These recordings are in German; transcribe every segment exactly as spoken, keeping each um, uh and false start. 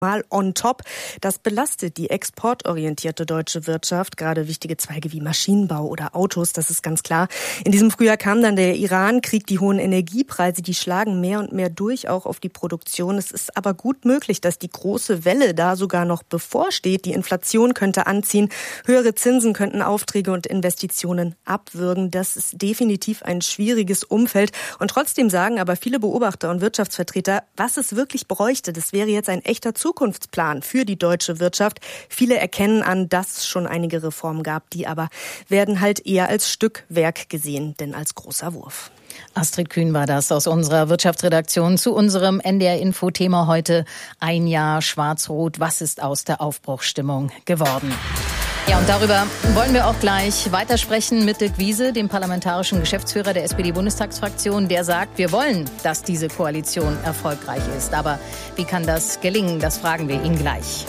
Mal on top. Das belastet die exportorientierte deutsche Wirtschaft, gerade wichtige Zweige wie Maschinenbau oder Autos, das ist ganz klar. In diesem Frühjahr kam dann der Iran-Krieg, die hohen Energiepreise, die schlagen mehr und mehr durch, auch auf die Produktion. Es ist aber gut möglich, dass die große Welle da sogar noch bevorsteht. Die Inflation könnte anziehen, höhere Zinsen könnten Aufträge und Investitionen abwürgen. Das ist definitiv ein schwieriges Umfeld. Und trotzdem sagen aber viele Beobachter und Wirtschaftsvertreter, was es wirklich bräuchte, das wäre jetzt ein echter Zukunftsplan. Zukunftsplan für die deutsche Wirtschaft. Viele erkennen an, dass es schon einige Reformen gab, die aber werden halt eher als Stückwerk gesehen, denn als großer Wurf. Astrid Kühn war das aus unserer Wirtschaftsredaktion zu unserem N D R-Info-Thema heute. Ein Jahr Schwarz-Rot. Was ist aus der Aufbruchsstimmung geworden? Ja, und darüber wollen wir auch gleich weitersprechen mit Dirk Wiese, dem parlamentarischen Geschäftsführer der S P D-Bundestagsfraktion. Der sagt, wir wollen, dass diese Koalition erfolgreich ist. Aber wie kann das gelingen? Das fragen wir ihn gleich.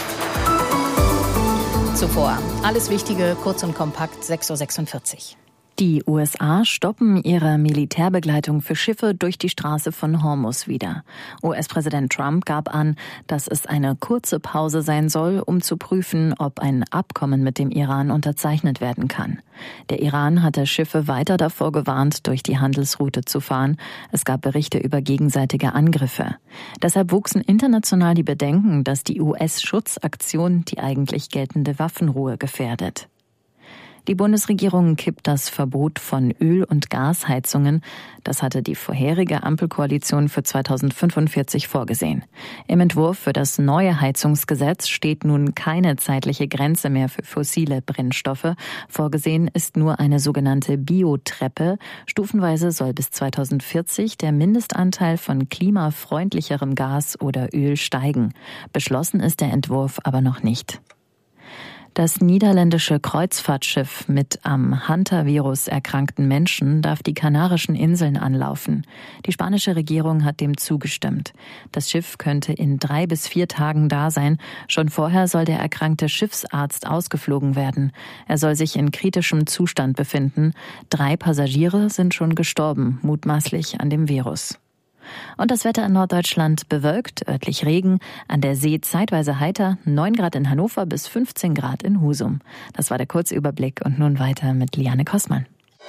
Zuvor alles Wichtige, kurz und kompakt, sechs Uhr sechsundvierzig. Die U S A stoppen ihre Militärbegleitung für Schiffe durch die Straße von Hormuz wieder. U S-Präsident Trump gab an, dass es eine kurze Pause sein soll, um zu prüfen, ob ein Abkommen mit dem Iran unterzeichnet werden kann. Der Iran hatte Schiffe weiter davor gewarnt, durch die Handelsroute zu fahren. Es gab Berichte über gegenseitige Angriffe. Deshalb wuchsen international die Bedenken, dass die U S-Schutzaktion die eigentlich geltende Waffenruhe gefährdet. Die Bundesregierung kippt das Verbot von Öl- und Gasheizungen. Das hatte die vorherige Ampelkoalition für zweitausendfünfundvierzig vorgesehen. Im Entwurf für das neue Heizungsgesetz steht nun keine zeitliche Grenze mehr für fossile Brennstoffe. Vorgesehen ist nur eine sogenannte Biotreppe. Stufenweise soll bis zweitausendvierzig der Mindestanteil von klimafreundlicherem Gas oder Öl steigen. Beschlossen ist der Entwurf aber noch nicht. Das niederländische Kreuzfahrtschiff mit am Hantavirus erkrankten Menschen darf die Kanarischen Inseln anlaufen. Die spanische Regierung hat dem zugestimmt. Das Schiff könnte in drei bis vier Tagen da sein. Schon vorher soll der erkrankte Schiffsarzt ausgeflogen werden. Er soll sich in kritischem Zustand befinden. Drei Passagiere sind schon gestorben, mutmaßlich an dem Virus. Und das Wetter in Norddeutschland bewölkt, örtlich Regen, an der See zeitweise heiter, neun Grad in Hannover bis fünfzehn Grad in Husum. Das war der Kurzüberblick und nun weiter mit Liane Kossmann.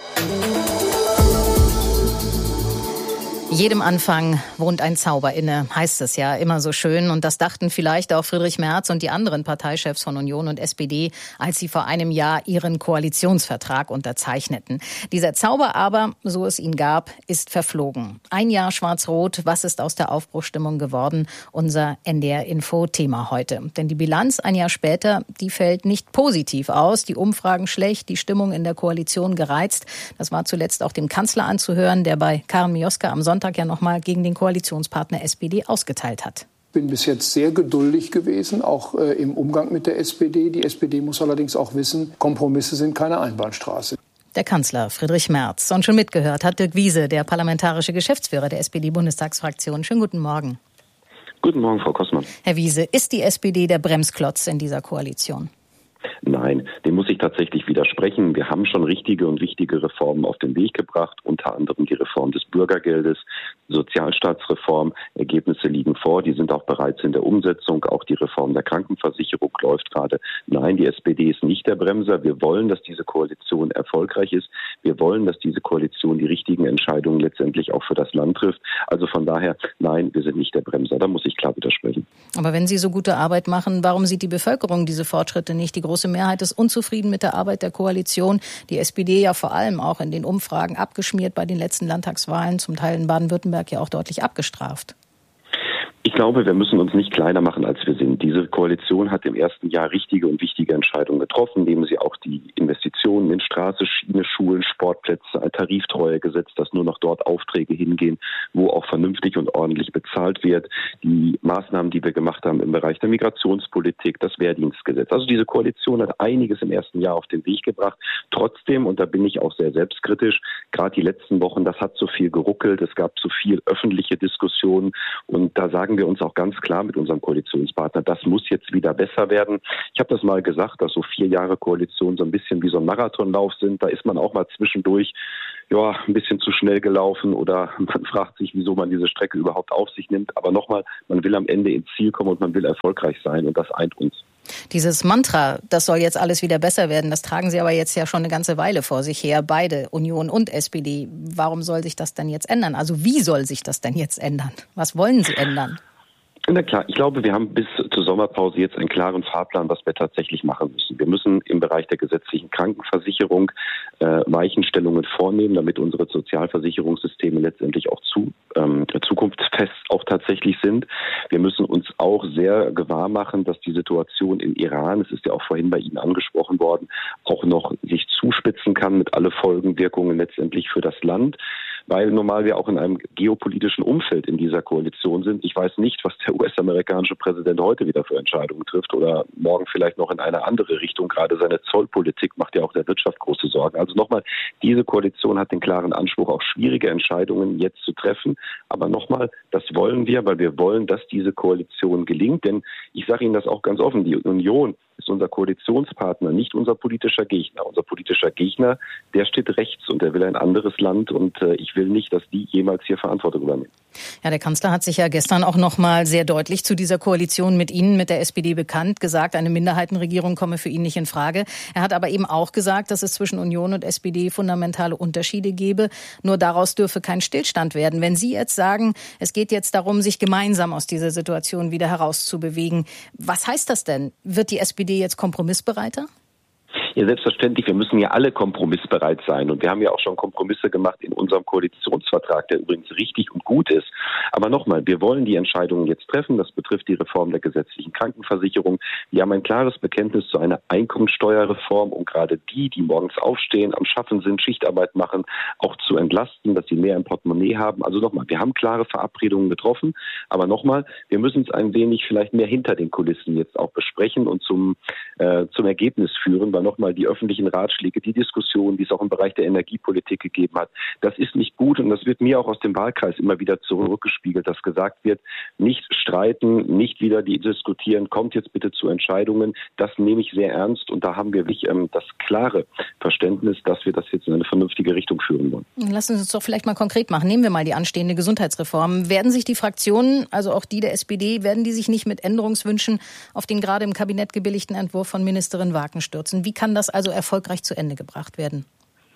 Jedem Anfang wohnt ein Zauber inne, heißt es ja immer so schön. Und das dachten vielleicht auch Friedrich Merz und die anderen Parteichefs von Union und S P D, als sie vor einem Jahr ihren Koalitionsvertrag unterzeichneten. Dieser Zauber aber, so es ihn gab, ist verflogen. Ein Jahr Schwarz-Rot, was ist aus der Aufbruchsstimmung geworden? Unser N D R-Info-Thema heute. Denn die Bilanz ein Jahr später, die fällt nicht positiv aus. Die Umfragen schlecht, die Stimmung in der Koalition gereizt. Das war zuletzt auch dem Kanzler anzuhören, der bei Karen Mioska am Sonntag ja nochmal gegen den Koalitionspartner S P D ausgeteilt hat. Ich bin bis jetzt sehr geduldig gewesen, auch äh, im Umgang mit der S P D. Die S P D muss allerdings auch wissen, Kompromisse sind keine Einbahnstraße. Der Kanzler Friedrich Merz. Und schon mitgehört hat Dirk Wiese, der parlamentarische Geschäftsführer der S P D-Bundestagsfraktion. Schönen guten Morgen. Guten Morgen, Frau Kossmann. Herr Wiese, ist die S P D der Bremsklotz in dieser Koalition? Nein, dem muss ich tatsächlich widersprechen. Wir haben schon richtige und wichtige Reformen auf den Weg gebracht, unter anderem die Reform des Bürgergeldes, Sozialstaatsreform. Ergebnisse liegen vor, die sind auch bereits in der Umsetzung. Auch die Reform der Krankenversicherung läuft gerade. Nein, die S P D ist nicht der Bremser. Wir wollen, dass diese Koalition erfolgreich ist. Wir wollen, dass diese Koalition die richtigen Entscheidungen letztendlich auch für das Land trifft. Also von daher, nein, wir sind nicht der Bremser. Da muss ich klar widersprechen. Aber wenn Sie so gute Arbeit machen, warum sieht die Bevölkerung diese Fortschritte nicht? Die große Mehrheit ist unzufrieden mit der Arbeit der Koalition. Die S P D ja vor allem auch in den Umfragen abgeschmiert bei den letzten Landtagswahlen, zum Teil in Baden-Württemberg ja auch deutlich abgestraft. Ich glaube, wir müssen uns nicht kleiner machen, als wir sind. Diese Koalition hat im ersten Jahr richtige und wichtige Entscheidungen getroffen. Nehmen Sie auch die Investitionen in Straße, Schiene, Schulen, Sportplätze, ein Tariftreuegesetz, dass nur noch dort Aufträge hingehen, wo auch vernünftig und ordentlich bezahlt wird. Die Maßnahmen, die wir gemacht haben im Bereich der Migrationspolitik, das Wehrdienstgesetz. Also diese Koalition hat einiges im ersten Jahr auf den Weg gebracht. Trotzdem, und da bin ich auch sehr selbstkritisch, gerade die letzten Wochen, das hat so viel geruckelt, es gab so viel öffentliche Diskussionen und da sagen sagen wir uns auch ganz klar mit unserem Koalitionspartner, das muss jetzt wieder besser werden. Ich habe das mal gesagt, dass so vier Jahre Koalition so ein bisschen wie so ein Marathonlauf sind. Da ist man auch mal zwischendurch ja, ein bisschen zu schnell gelaufen oder man fragt sich, wieso man diese Strecke überhaupt auf sich nimmt. Aber nochmal, man will am Ende ins Ziel kommen und man will erfolgreich sein und das eint uns. Dieses Mantra, das soll jetzt alles wieder besser werden, das tragen Sie aber jetzt ja schon eine ganze Weile vor sich her, beide, Union und S P D. Warum soll sich das denn jetzt ändern? Also wie soll sich das denn jetzt ändern? Was wollen Sie ändern? Na klar, ich glaube, wir haben bis zur Sommerpause jetzt einen klaren Fahrplan, was wir tatsächlich machen müssen. Wir müssen im Bereich der gesetzlichen Krankenversicherung äh, Weichenstellungen vornehmen, damit unsere Sozialversicherungssysteme letztendlich auch zu, ähm, zukunftsfest auch tatsächlich sind. Wir müssen uns auch sehr gewahr machen, dass die Situation im Iran, es ist ja auch vorhin bei Ihnen angesprochen worden, auch noch sich zuspitzen kann mit alle Folgenwirkungen letztendlich für das Land. Weil normal wir auch in einem geopolitischen Umfeld in dieser Koalition sind. Ich weiß nicht, was der U S-amerikanische Präsident heute wieder für Entscheidungen trifft oder morgen vielleicht noch in eine andere Richtung. Gerade seine Zollpolitik macht ja auch der Wirtschaft große Sorgen. Also nochmal, diese Koalition hat den klaren Anspruch, auch schwierige Entscheidungen jetzt zu treffen. Aber nochmal, das wollen wir, weil wir wollen, dass diese Koalition gelingt. Denn ich sage Ihnen das auch ganz offen, die Union ist unser Koalitionspartner, nicht unser politischer Gegner. Unser politischer Gegner, der steht rechts und der will ein anderes Land und äh, ich will nicht, dass die jemals hier Verantwortung übernehmen. Ja, der Kanzler hat sich ja gestern auch noch mal sehr deutlich zu dieser Koalition mit Ihnen, mit der S P D bekannt, gesagt, eine Minderheitenregierung komme für ihn nicht in Frage. Er hat aber eben auch gesagt, dass es zwischen Union und S P D fundamentale Unterschiede gebe. Nur daraus dürfe kein Stillstand werden. Wenn Sie jetzt sagen, es geht jetzt darum, sich gemeinsam aus dieser Situation wieder herauszubewegen, was heißt das denn? Wird die S P D jetzt kompromissbereiter? Ja, selbstverständlich. Wir müssen ja alle kompromissbereit sein. Und wir haben ja auch schon Kompromisse gemacht in unserem Koalitionsvertrag, der übrigens richtig und gut ist. Aber nochmal, wir wollen die Entscheidungen jetzt treffen. Das betrifft die Reform der gesetzlichen Krankenversicherung. Wir haben ein klares Bekenntnis zu einer Einkommensteuerreform, um gerade die, die morgens aufstehen, am Schaffen sind, Schichtarbeit machen, auch zu entlasten, dass sie mehr im Portemonnaie haben. Also nochmal, wir haben klare Verabredungen getroffen. Aber nochmal, wir müssen es ein wenig vielleicht mehr hinter den Kulissen jetzt auch besprechen und zum, äh, zum Ergebnis führen, weil nochmal die öffentlichen Ratschläge, die Diskussion, die es auch im Bereich der Energiepolitik gegeben hat, das ist nicht gut und das wird mir auch aus dem Wahlkreis immer wieder zurückgespiegelt, dass gesagt wird, nicht streiten, nicht wieder die diskutieren, kommt jetzt bitte zu Entscheidungen. Das nehme ich sehr ernst und da haben wir wirklich ähm, das klare Verständnis, dass wir das jetzt in eine vernünftige Richtung führen wollen. Lassen Sie uns doch vielleicht mal konkret machen. Nehmen wir mal die anstehende Gesundheitsreform. Werden sich die Fraktionen, also auch die der S P D, werden die sich nicht mit Änderungswünschen auf den gerade im Kabinett gebilligten Entwurf von Ministerin Wagen stürzen? Wie kann das also erfolgreich zu Ende gebracht werden?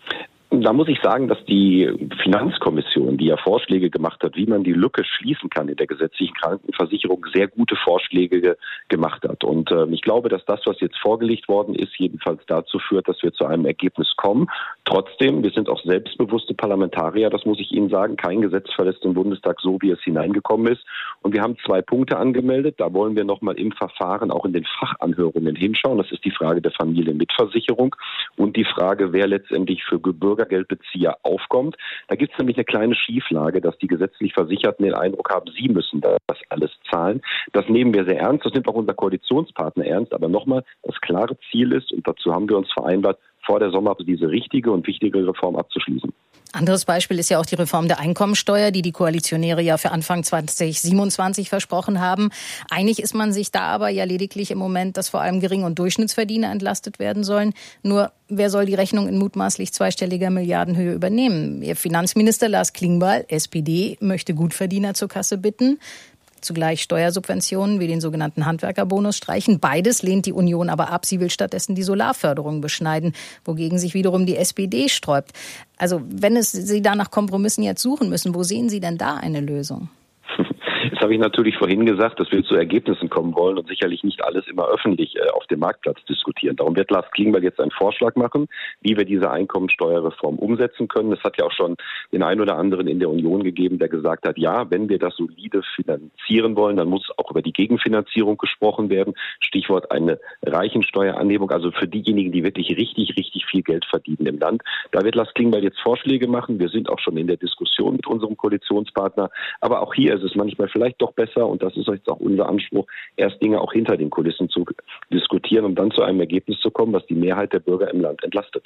Da muss ich sagen, dass die Finanzkommission, die ja Vorschläge gemacht hat, wie man die Lücke schließen kann in der gesetzlichen Krankenversicherung, sehr gute Vorschläge ge- gemacht hat. Und äh, ich glaube, dass das, was jetzt vorgelegt worden ist, jedenfalls dazu führt, dass wir zu einem Ergebnis kommen. Trotzdem, wir sind auch selbstbewusste Parlamentarier, das muss ich Ihnen sagen. Kein Gesetz verlässt den Bundestag so, wie es hineingekommen ist. Und wir haben zwei Punkte angemeldet. Da wollen wir nochmal im Verfahren auch in den Fachanhörungen hinschauen. Das ist die Frage der Familienmitversicherung und die Frage, wer letztendlich für Bürgergeldbezieher aufkommt. Da gibt es nämlich eine kleine Schieflage, dass die gesetzlich Versicherten den Eindruck haben, sie müssen das alles zahlen. Das nehmen wir sehr ernst. Das nimmt auch unser Koalitionspartner ernst. Aber nochmal, das klare Ziel ist, und dazu haben wir uns vereinbart, vor der Sommerpause diese richtige und wichtige Reform abzuschließen. Anderes Beispiel ist ja auch die Reform der Einkommensteuer, die die Koalitionäre ja für Anfang zwanzig siebenundzwanzig versprochen haben. Einig ist man sich da aber ja lediglich im Moment, dass vor allem Gering- und Durchschnittsverdiener entlastet werden sollen. Nur, wer soll die Rechnung in mutmaßlich zweistelliger Milliardenhöhe übernehmen? Ihr Finanzminister Lars Klingbeil, S P D, möchte Gutverdiener zur Kasse bitten. Zugleich Steuersubventionen wie den sogenannten Handwerkerbonus streichen. Beides lehnt die Union aber ab. Sie will stattdessen die Solarförderung beschneiden, wogegen sich wiederum die S P D sträubt. Also wenn es Sie da nach Kompromissen jetzt suchen müssen, wo sehen Sie denn da eine Lösung? Das habe ich natürlich vorhin gesagt, dass wir zu Ergebnissen kommen wollen und sicherlich nicht alles immer öffentlich äh, auf dem Marktplatz diskutieren. Darum wird Lars Klingbeil jetzt einen Vorschlag machen, wie wir diese Einkommensteuerreform umsetzen können. Es hat ja auch schon den einen oder anderen in der Union gegeben, der gesagt hat, ja, wenn wir das solide finanzieren wollen, dann muss auch über die Gegenfinanzierung gesprochen werden. Stichwort eine Reichensteueranhebung, also für diejenigen, die wirklich richtig, richtig viel Geld verdienen im Land. Da wird Lars Klingbeil jetzt Vorschläge machen. Wir sind auch schon in der Diskussion mit unserem Koalitionspartner. Aber auch hier ist es manchmal vielleicht doch besser, und das ist jetzt auch unser Anspruch, erst Dinge auch hinter den Kulissen zu diskutieren und dann zu einem Ergebnis zu kommen, was die Mehrheit der Bürger im Land entlastet.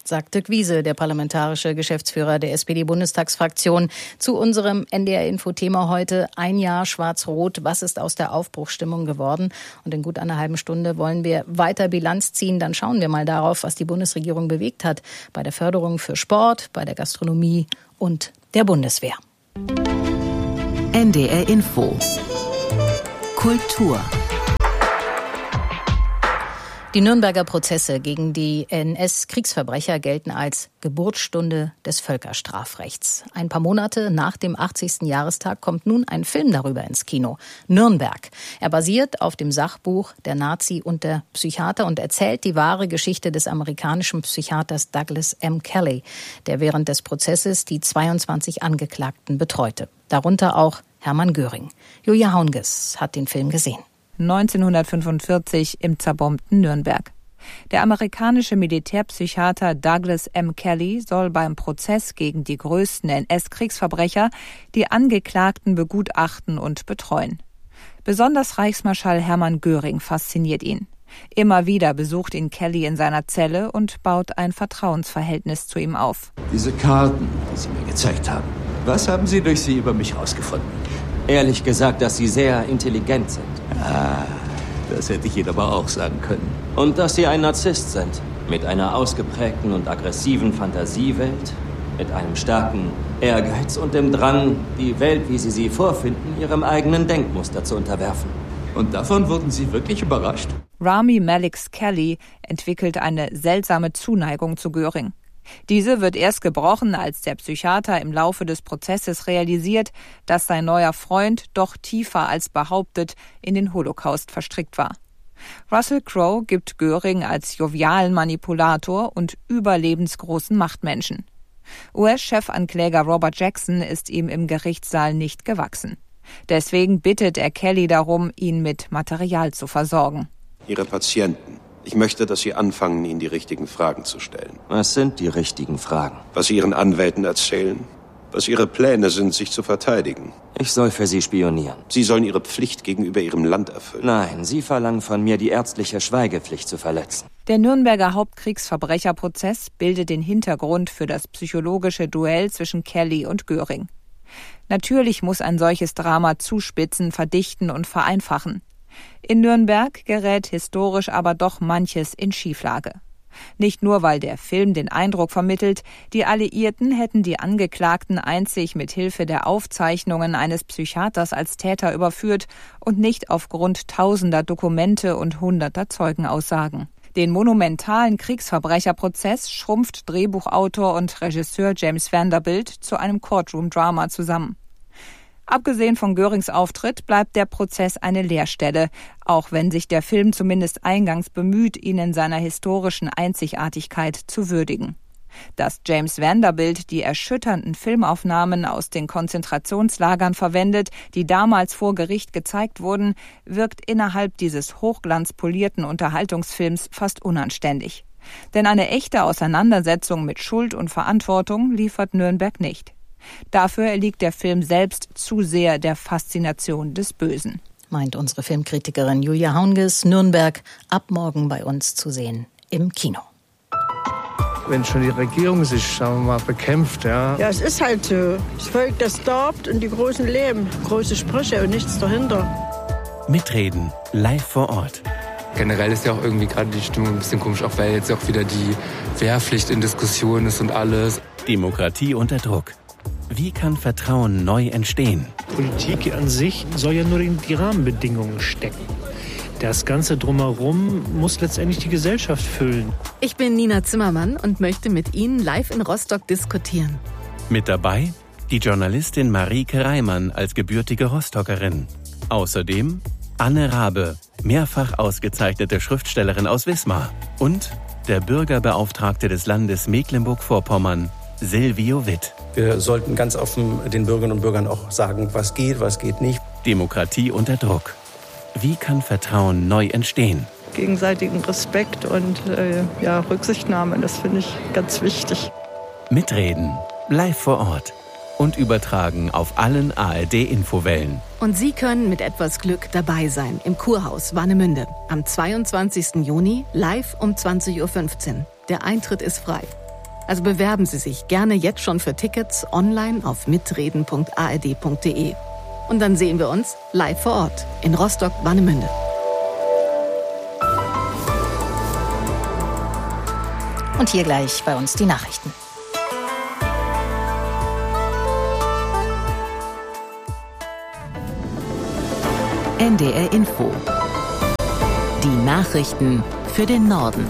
sagt Dirk Wiese, der parlamentarische Geschäftsführer der S P D-Bundestagsfraktion, zu unserem N D R-Info-Thema heute. Ein Jahr Schwarz-Rot. Was ist aus der Aufbruchsstimmung geworden? Und in gut einer halben Stunde wollen wir weiter Bilanz ziehen. Dann schauen wir mal darauf, was die Bundesregierung bewegt hat bei der Förderung für Sport, bei der Gastronomie und der Bundeswehr. N D R-Info. Kultur. Die Nürnberger Prozesse gegen die N S-Kriegsverbrecher gelten als Geburtsstunde des Völkerstrafrechts. Ein paar Monate nach dem achtzigsten Jahrestag kommt nun ein Film darüber ins Kino. Nürnberg. Er basiert auf dem Sachbuch Der Nazi und der Psychiater und erzählt die wahre Geschichte des amerikanischen Psychiaters Douglas M. Kelly, der während des Prozesses die zweiundzwanzig Angeklagten betreute. Darunter auch Hermann Göring. Julia Haunges hat den Film gesehen. neunzehnhundertfünfundvierzig im zerbombten Nürnberg. Der amerikanische Militärpsychiater Douglas M. Kelly soll beim Prozess gegen die größten N S-Kriegsverbrecher die Angeklagten begutachten und betreuen. Besonders Reichsmarschall Hermann Göring fasziniert ihn. Immer wieder besucht ihn Kelly in seiner Zelle und baut ein Vertrauensverhältnis zu ihm auf. Diese Karten, die Sie mir gezeigt haben, was haben Sie durch sie über mich herausgefunden? Ehrlich gesagt, dass Sie sehr intelligent sind. Ah, das hätte ich Ihnen aber auch sagen können. Und dass Sie ein Narzisst sind. Mit einer ausgeprägten und aggressiven Fantasiewelt, mit einem starken Ehrgeiz und dem Drang, die Welt, wie Sie sie vorfinden, Ihrem eigenen Denkmuster zu unterwerfen. Und davon wurden Sie wirklich überrascht? Rami Malek Kelly entwickelt eine seltsame Zuneigung zu Göring. Diese wird erst gebrochen, als der Psychiater im Laufe des Prozesses realisiert, dass sein neuer Freund doch tiefer als behauptet in den Holocaust verstrickt war. Russell Crowe gibt Göring als jovialen Manipulator und überlebensgroßen Machtmenschen. U S-Chefankläger Robert Jackson ist ihm im Gerichtssaal nicht gewachsen. Deswegen bittet er Kelly darum, ihn mit Material zu versorgen. Ihre Patienten. Ich möchte, dass Sie anfangen, ihnen die richtigen Fragen zu stellen. Was sind die richtigen Fragen? Was Sie Ihren Anwälten erzählen, was Ihre Pläne sind, sich zu verteidigen. Ich soll für Sie spionieren. Sie sollen Ihre Pflicht gegenüber Ihrem Land erfüllen. Nein, Sie verlangen von mir, die ärztliche Schweigepflicht zu verletzen. Der Nürnberger Hauptkriegsverbrecherprozess bildet den Hintergrund für das psychologische Duell zwischen Kelly und Göring. Natürlich muss ein solches Drama zuspitzen, verdichten und vereinfachen. In Nürnberg gerät historisch aber doch manches in Schieflage. Nicht nur, weil der Film den Eindruck vermittelt, die Alliierten hätten die Angeklagten einzig mit Hilfe der Aufzeichnungen eines Psychiaters als Täter überführt und nicht aufgrund tausender Dokumente und hunderter Zeugenaussagen. Den monumentalen Kriegsverbrecherprozess schrumpft Drehbuchautor und Regisseur James Vanderbilt zu einem Courtroom-Drama zusammen. Abgesehen von Görings Auftritt bleibt der Prozess eine Leerstelle, auch wenn sich der Film zumindest eingangs bemüht, ihn in seiner historischen Einzigartigkeit zu würdigen. Dass James Vanderbilt die erschütternden Filmaufnahmen aus den Konzentrationslagern verwendet, die damals vor Gericht gezeigt wurden, wirkt innerhalb dieses hochglanzpolierten Unterhaltungsfilms fast unanständig. Denn eine echte Auseinandersetzung mit Schuld und Verantwortung liefert Nürnberg nicht. Dafür erliegt der Film selbst zu sehr der Faszination des Bösen. Meint unsere Filmkritikerin Julia Haunges. Nürnberg ab morgen bei uns zu sehen im Kino. Wenn schon die Regierung sich, sagen wir mal, bekämpft, ja. Ja, es ist halt so. Das Volk, das darbt und die Großen leben. Große Sprüche und nichts dahinter. Mitreden, live vor Ort. Generell ist ja auch irgendwie gerade die Stimmung ein bisschen komisch, auch weil jetzt auch wieder die Wehrpflicht in Diskussion ist und alles. Demokratie unter Druck. Wie kann Vertrauen neu entstehen? Politik an sich soll ja nur in die Rahmenbedingungen stecken. Das Ganze drumherum muss letztendlich die Gesellschaft füllen. Ich bin Nina Zimmermann und möchte mit Ihnen live in Rostock diskutieren. Mit dabei die Journalistin Marieke Reimann als gebürtige Rostockerin. Außerdem Anne Rabe, mehrfach ausgezeichnete Schriftstellerin aus Wismar. Und der Bürgerbeauftragte des Landes Mecklenburg-Vorpommern, Silvio Witt. Wir sollten ganz offen den Bürgerinnen und Bürgern auch sagen, was geht, was geht nicht. Demokratie unter Druck. Wie kann Vertrauen neu entstehen? Gegenseitigen Respekt und äh, ja, Rücksichtnahme, das finde ich ganz wichtig. Mitreden, live vor Ort und übertragen auf allen A R D-Infowellen. Und Sie können mit etwas Glück dabei sein im Kurhaus Warnemünde am zweiundzwanzigsten Juni live um zwanzig Uhr fünfzehn. Der Eintritt ist frei. Also bewerben Sie sich gerne jetzt schon für Tickets online auf mitreden punkt a r d punkt d e. Und dann sehen wir uns live vor Ort in Rostock-Warnemünde. Und hier gleich bei uns die Nachrichten. N D R Info. Die Nachrichten für den Norden.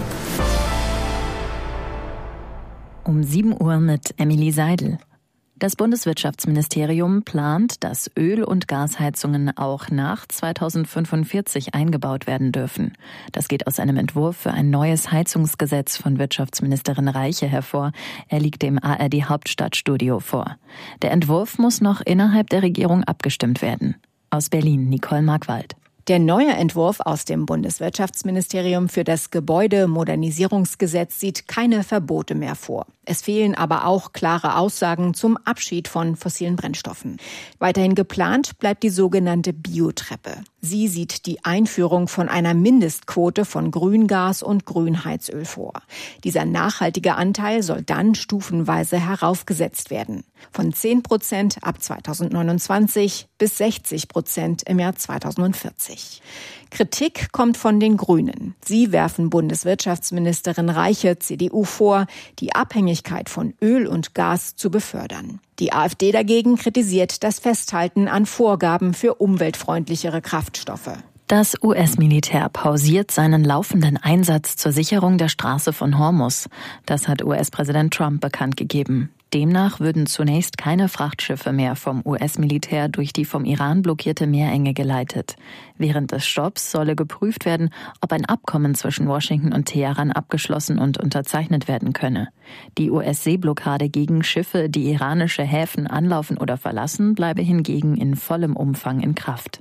Um sieben Uhr mit Emily Seidel. Das Bundeswirtschaftsministerium plant, dass Öl- und Gasheizungen auch nach zweitausendfünfundvierzig eingebaut werden dürfen. Das geht aus einem Entwurf für ein neues Heizungsgesetz von Wirtschaftsministerin Reiche hervor. Er liegt dem A R D-Hauptstadtstudio vor. Der Entwurf muss noch innerhalb der Regierung abgestimmt werden. Aus Berlin, Nicole Markwald. Der neue Entwurf aus dem Bundeswirtschaftsministerium für das Gebäudemodernisierungsgesetz sieht keine Verbote mehr vor. Es fehlen aber auch klare Aussagen zum Abschied von fossilen Brennstoffen. Weiterhin geplant bleibt die sogenannte Biotreppe. Sie sieht die Einführung von einer Mindestquote von Grüngas und Grünheizöl vor. Dieser nachhaltige Anteil soll dann stufenweise heraufgesetzt werden. Von zehn Prozent ab zweitausendneunundzwanzig bis sechzig Prozent im Jahr zweitausendvierzig. Kritik kommt von den Grünen. Sie werfen Bundeswirtschaftsministerin Reiche, C D U, vor, die Abhängigkeit von Öl und Gas zu befördern. Die AfD dagegen kritisiert das Festhalten an Vorgaben für umweltfreundlichere Kraftstoffe. Das U S-Militär pausiert seinen laufenden Einsatz zur Sicherung der Straße von Hormuz. Das hat U S-Präsident Trump bekannt gegeben. Demnach würden zunächst keine Frachtschiffe mehr vom U S-Militär durch die vom Iran blockierte Meerenge geleitet. Während des Stopps solle geprüft werden, ob ein Abkommen zwischen Washington und Teheran abgeschlossen und unterzeichnet werden könne. Die U S-Seeblockade gegen Schiffe, die iranische Häfen anlaufen oder verlassen, bleibe hingegen in vollem Umfang in Kraft.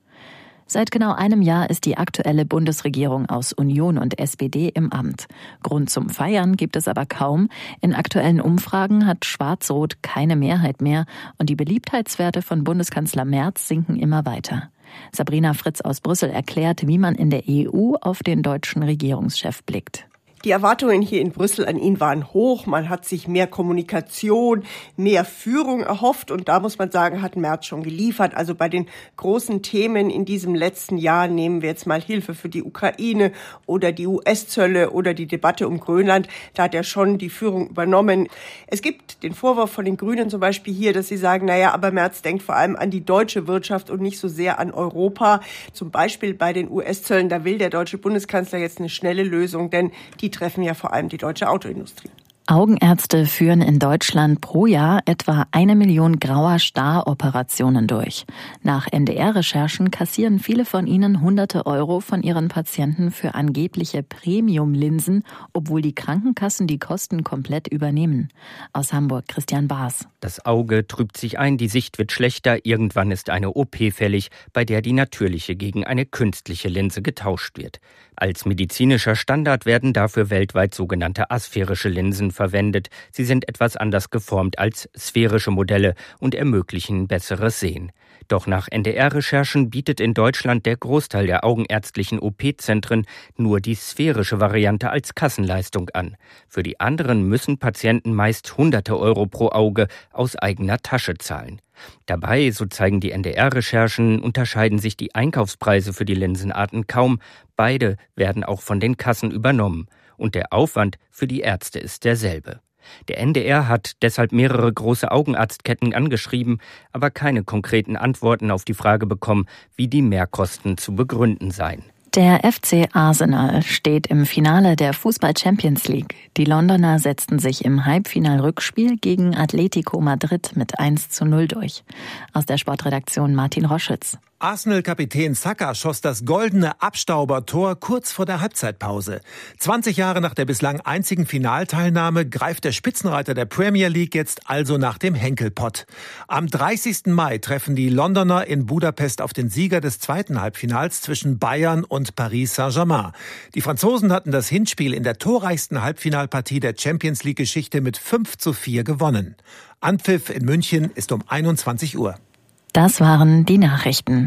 Seit genau einem Jahr ist die aktuelle Bundesregierung aus Union und S P D im Amt. Grund zum Feiern gibt es aber kaum. In aktuellen Umfragen hat Schwarz-Rot keine Mehrheit mehr und die Beliebtheitswerte von Bundeskanzler Merz sinken immer weiter. Sabrina Fritz aus Brüssel erklärt, wie man in der E U auf den deutschen Regierungschef blickt. Die Erwartungen hier in Brüssel an ihn waren hoch. Man hat sich mehr Kommunikation, mehr Führung erhofft. Und da muss man sagen, hat Merz schon geliefert. Also bei den großen Themen in diesem letzten Jahr, nehmen wir jetzt mal Hilfe für die Ukraine oder die U S-Zölle oder die Debatte um Grönland, da hat er schon die Führung übernommen. Es gibt den Vorwurf von den Grünen zum Beispiel hier, dass sie sagen, naja, aber Merz denkt vor allem an die deutsche Wirtschaft und nicht so sehr an Europa. Zum Beispiel bei den U S-Zöllen, da will der deutsche Bundeskanzler jetzt eine schnelle Lösung, denn die treffen ja vor allem die deutsche Autoindustrie. Augenärzte führen in Deutschland pro Jahr etwa eine Million grauer Star-Operationen durch. Nach N D R-Recherchen kassieren viele von ihnen hunderte Euro von ihren Patienten für angebliche Premium-Linsen, obwohl die Krankenkassen die Kosten komplett übernehmen. Aus Hamburg Christian Baas. Das Auge trübt sich ein, die Sicht wird schlechter, irgendwann ist eine O P fällig, bei der die natürliche gegen eine künstliche Linse getauscht wird. Als medizinischer Standard werden dafür weltweit sogenannte asphärische Linsen verwendet. Sie sind etwas anders geformt als sphärische Modelle und ermöglichen besseres Sehen. Doch nach N D R-Recherchen bietet in Deutschland der Großteil der augenärztlichen O P-Zentren nur die sphärische Variante als Kassenleistung an. Für die anderen müssen Patienten meist hunderte Euro pro Auge aus eigener Tasche zahlen. Dabei, so zeigen die N D R-Recherchen, unterscheiden sich die Einkaufspreise für die Linsenarten kaum. Beide werden auch von den Kassen übernommen. Und der Aufwand für die Ärzte ist derselbe. Der N D R hat deshalb mehrere große Augenarztketten angeschrieben, aber keine konkreten Antworten auf die Frage bekommen, wie die Mehrkosten zu begründen seien. Der F C Arsenal steht im Finale der Fußball-Champions League. Die Londoner setzten sich im Halbfinal-Rückspiel gegen Atletico Madrid mit eins zu null durch. Aus der Sportredaktion Martin Roschütz. Arsenal-Kapitän Saka schoss das goldene Abstaubertor kurz vor der Halbzeitpause. zwanzig Jahre nach der bislang einzigen Finalteilnahme greift der Spitzenreiter der Premier League jetzt also nach dem Henkelpott. Am dreißigsten Mai treffen die Londoner in Budapest auf den Sieger des zweiten Halbfinals zwischen Bayern und Paris Saint-Germain. Die Franzosen hatten das Hinspiel in der torreichsten Halbfinalpartie der Champions League-Geschichte mit fünf zu vier gewonnen. Anpfiff in München ist um einundzwanzig Uhr. Das waren die Nachrichten.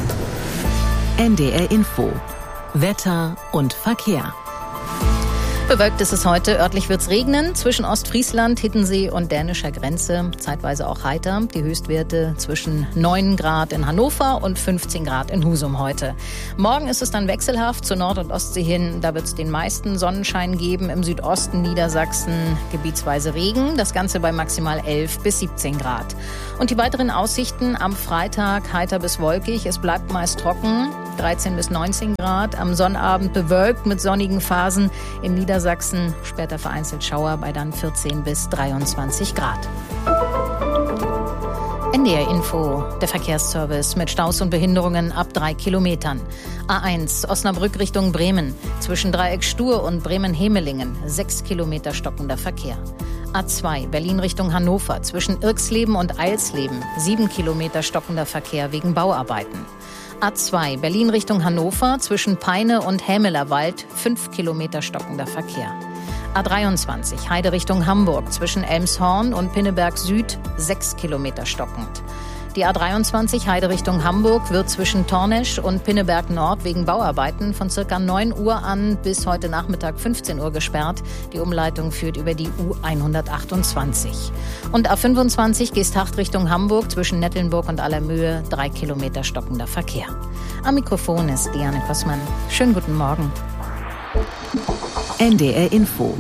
N D R Info. Wetter und Verkehr. Bewölkt ist es heute, örtlich wird's regnen, zwischen Ostfriesland, Hiddensee und dänischer Grenze, zeitweise auch heiter. Die Höchstwerte zwischen neun Grad in Hannover und fünfzehn Grad in Husum heute. Morgen ist es dann wechselhaft zur Nord- und Ostsee hin, da wird's den meisten Sonnenschein geben, im Südosten Niedersachsen gebietsweise Regen, das Ganze bei maximal elf bis siebzehn Grad. Und die weiteren Aussichten am Freitag heiter bis wolkig, es bleibt meist trocken, dreizehn bis neunzehn Grad, am Sonnabend bewölkt mit sonnigen Phasen in Niedersachsen. Sachsen, später vereinzelt Schauer bei dann vierzehn bis dreiundzwanzig Grad. N D R Info, der Verkehrsservice mit Staus und Behinderungen ab drei Kilometern. A eins, Osnabrück Richtung Bremen, zwischen Dreieck Stur und Bremen-Hemelingen, sechs Kilometer stockender Verkehr. A zwei, Berlin Richtung Hannover, zwischen Irxleben und Eilsleben, sieben Kilometer stockender Verkehr wegen Bauarbeiten. A zwei, Berlin Richtung Hannover, zwischen Peine und Hämelerwald, fünf Kilometer stockender Verkehr. A dreiundzwanzig, Heide Richtung Hamburg, zwischen Elmshorn und Pinneberg Süd, sechs Kilometer stockend. Die A dreiundzwanzig, Heide Richtung Hamburg, wird zwischen Tornesch und Pinneberg Nord wegen Bauarbeiten von circa neun Uhr an bis heute Nachmittag fünfzehn Uhr gesperrt. Die Umleitung führt über die U hundertachtundzwanzig. Und A fünfundzwanzig, Geesthacht Richtung Hamburg, zwischen Nettelnburg und Allermöhe, drei Kilometer stockender Verkehr. Am Mikrofon ist Diane Kossmann. Schönen guten Morgen. N D R Info.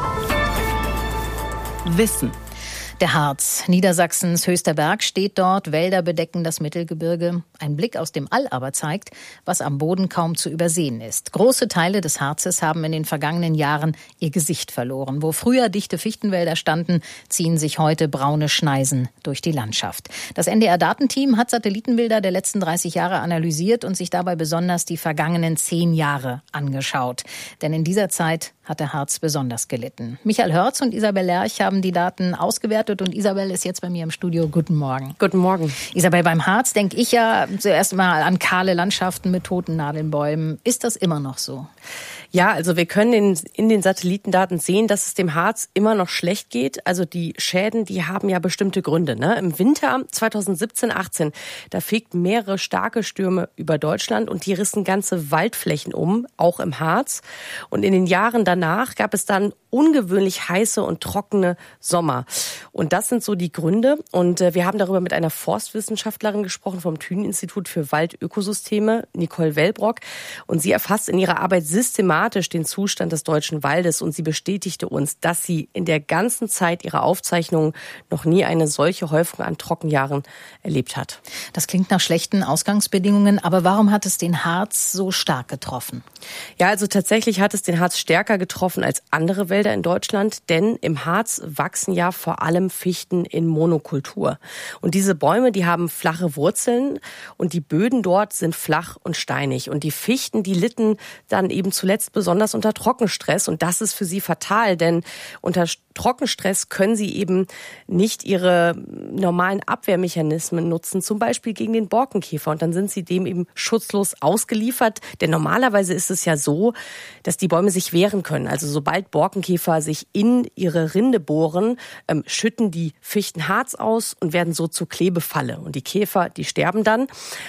Wissen. Der Harz, Niedersachsens höchster Berg, steht dort. Wälder bedecken das Mittelgebirge. Ein Blick aus dem All aber zeigt, was am Boden kaum zu übersehen ist. Große Teile des Harzes haben in den vergangenen Jahren ihr Gesicht verloren. Wo früher dichte Fichtenwälder standen, ziehen sich heute braune Schneisen durch die Landschaft. Das N D R-Datenteam hat Satellitenbilder der letzten dreißig Jahre analysiert und sich dabei besonders die vergangenen zehn Jahre angeschaut. Denn in dieser Zeit hat der Harz besonders gelitten. Michael Hörz und Isabel Lerch haben die Daten ausgewertet und Isabel ist jetzt bei mir im Studio. Guten Morgen. Guten Morgen. Isabel, beim Harz denke ich ja zuerst mal an kahle Landschaften mit toten Nadelbäumen. Ist das immer noch so? Ja, also wir können in, in den Satellitendaten sehen, dass es dem Harz immer noch schlecht geht. Also die Schäden, die haben ja bestimmte Gründe. Ne? Im Winter zweitausendsiebzehn achtzehn, da fegten mehrere starke Stürme über Deutschland und die rissen ganze Waldflächen um, auch im Harz. Und in den Jahren danach gab es dann ungewöhnlich heiße und trockene Sommer. Und das sind so die Gründe. Und äh, wir haben darüber mit einer Forstwissenschaftlerin gesprochen vom Thünen-Institut für Waldökosysteme, Nicole Wellbrock. Und sie erfasst in ihrer Arbeit systematisch den Zustand des deutschen Waldes und sie bestätigte uns, dass sie in der ganzen Zeit ihrer Aufzeichnungen noch nie eine solche Häufung an Trockenjahren erlebt hat. Das klingt nach schlechten Ausgangsbedingungen, aber warum hat es den Harz so stark getroffen? Ja, also tatsächlich hat es den Harz stärker getroffen als andere Wälder in Deutschland, denn im Harz wachsen ja vor allem Fichten in Monokultur. Und diese Bäume, die haben flache Wurzeln und die Böden dort sind flach und steinig. Und die Fichten, die litten dann eben zuletzt besonders unter Trockenstress und das ist für sie fatal, denn unter Trockenstress können sie eben nicht ihre normalen Abwehrmechanismen nutzen, zum Beispiel gegen den Borkenkäfer und dann sind sie dem eben schutzlos ausgeliefert, denn normalerweise ist es ja so, dass die Bäume sich wehren können. Also sobald Borkenkäfer sich in ihre Rinde bohren, ähm, schütten die Fichten Harz aus und werden so zur Klebefalle und die Käfer, die sterben dann.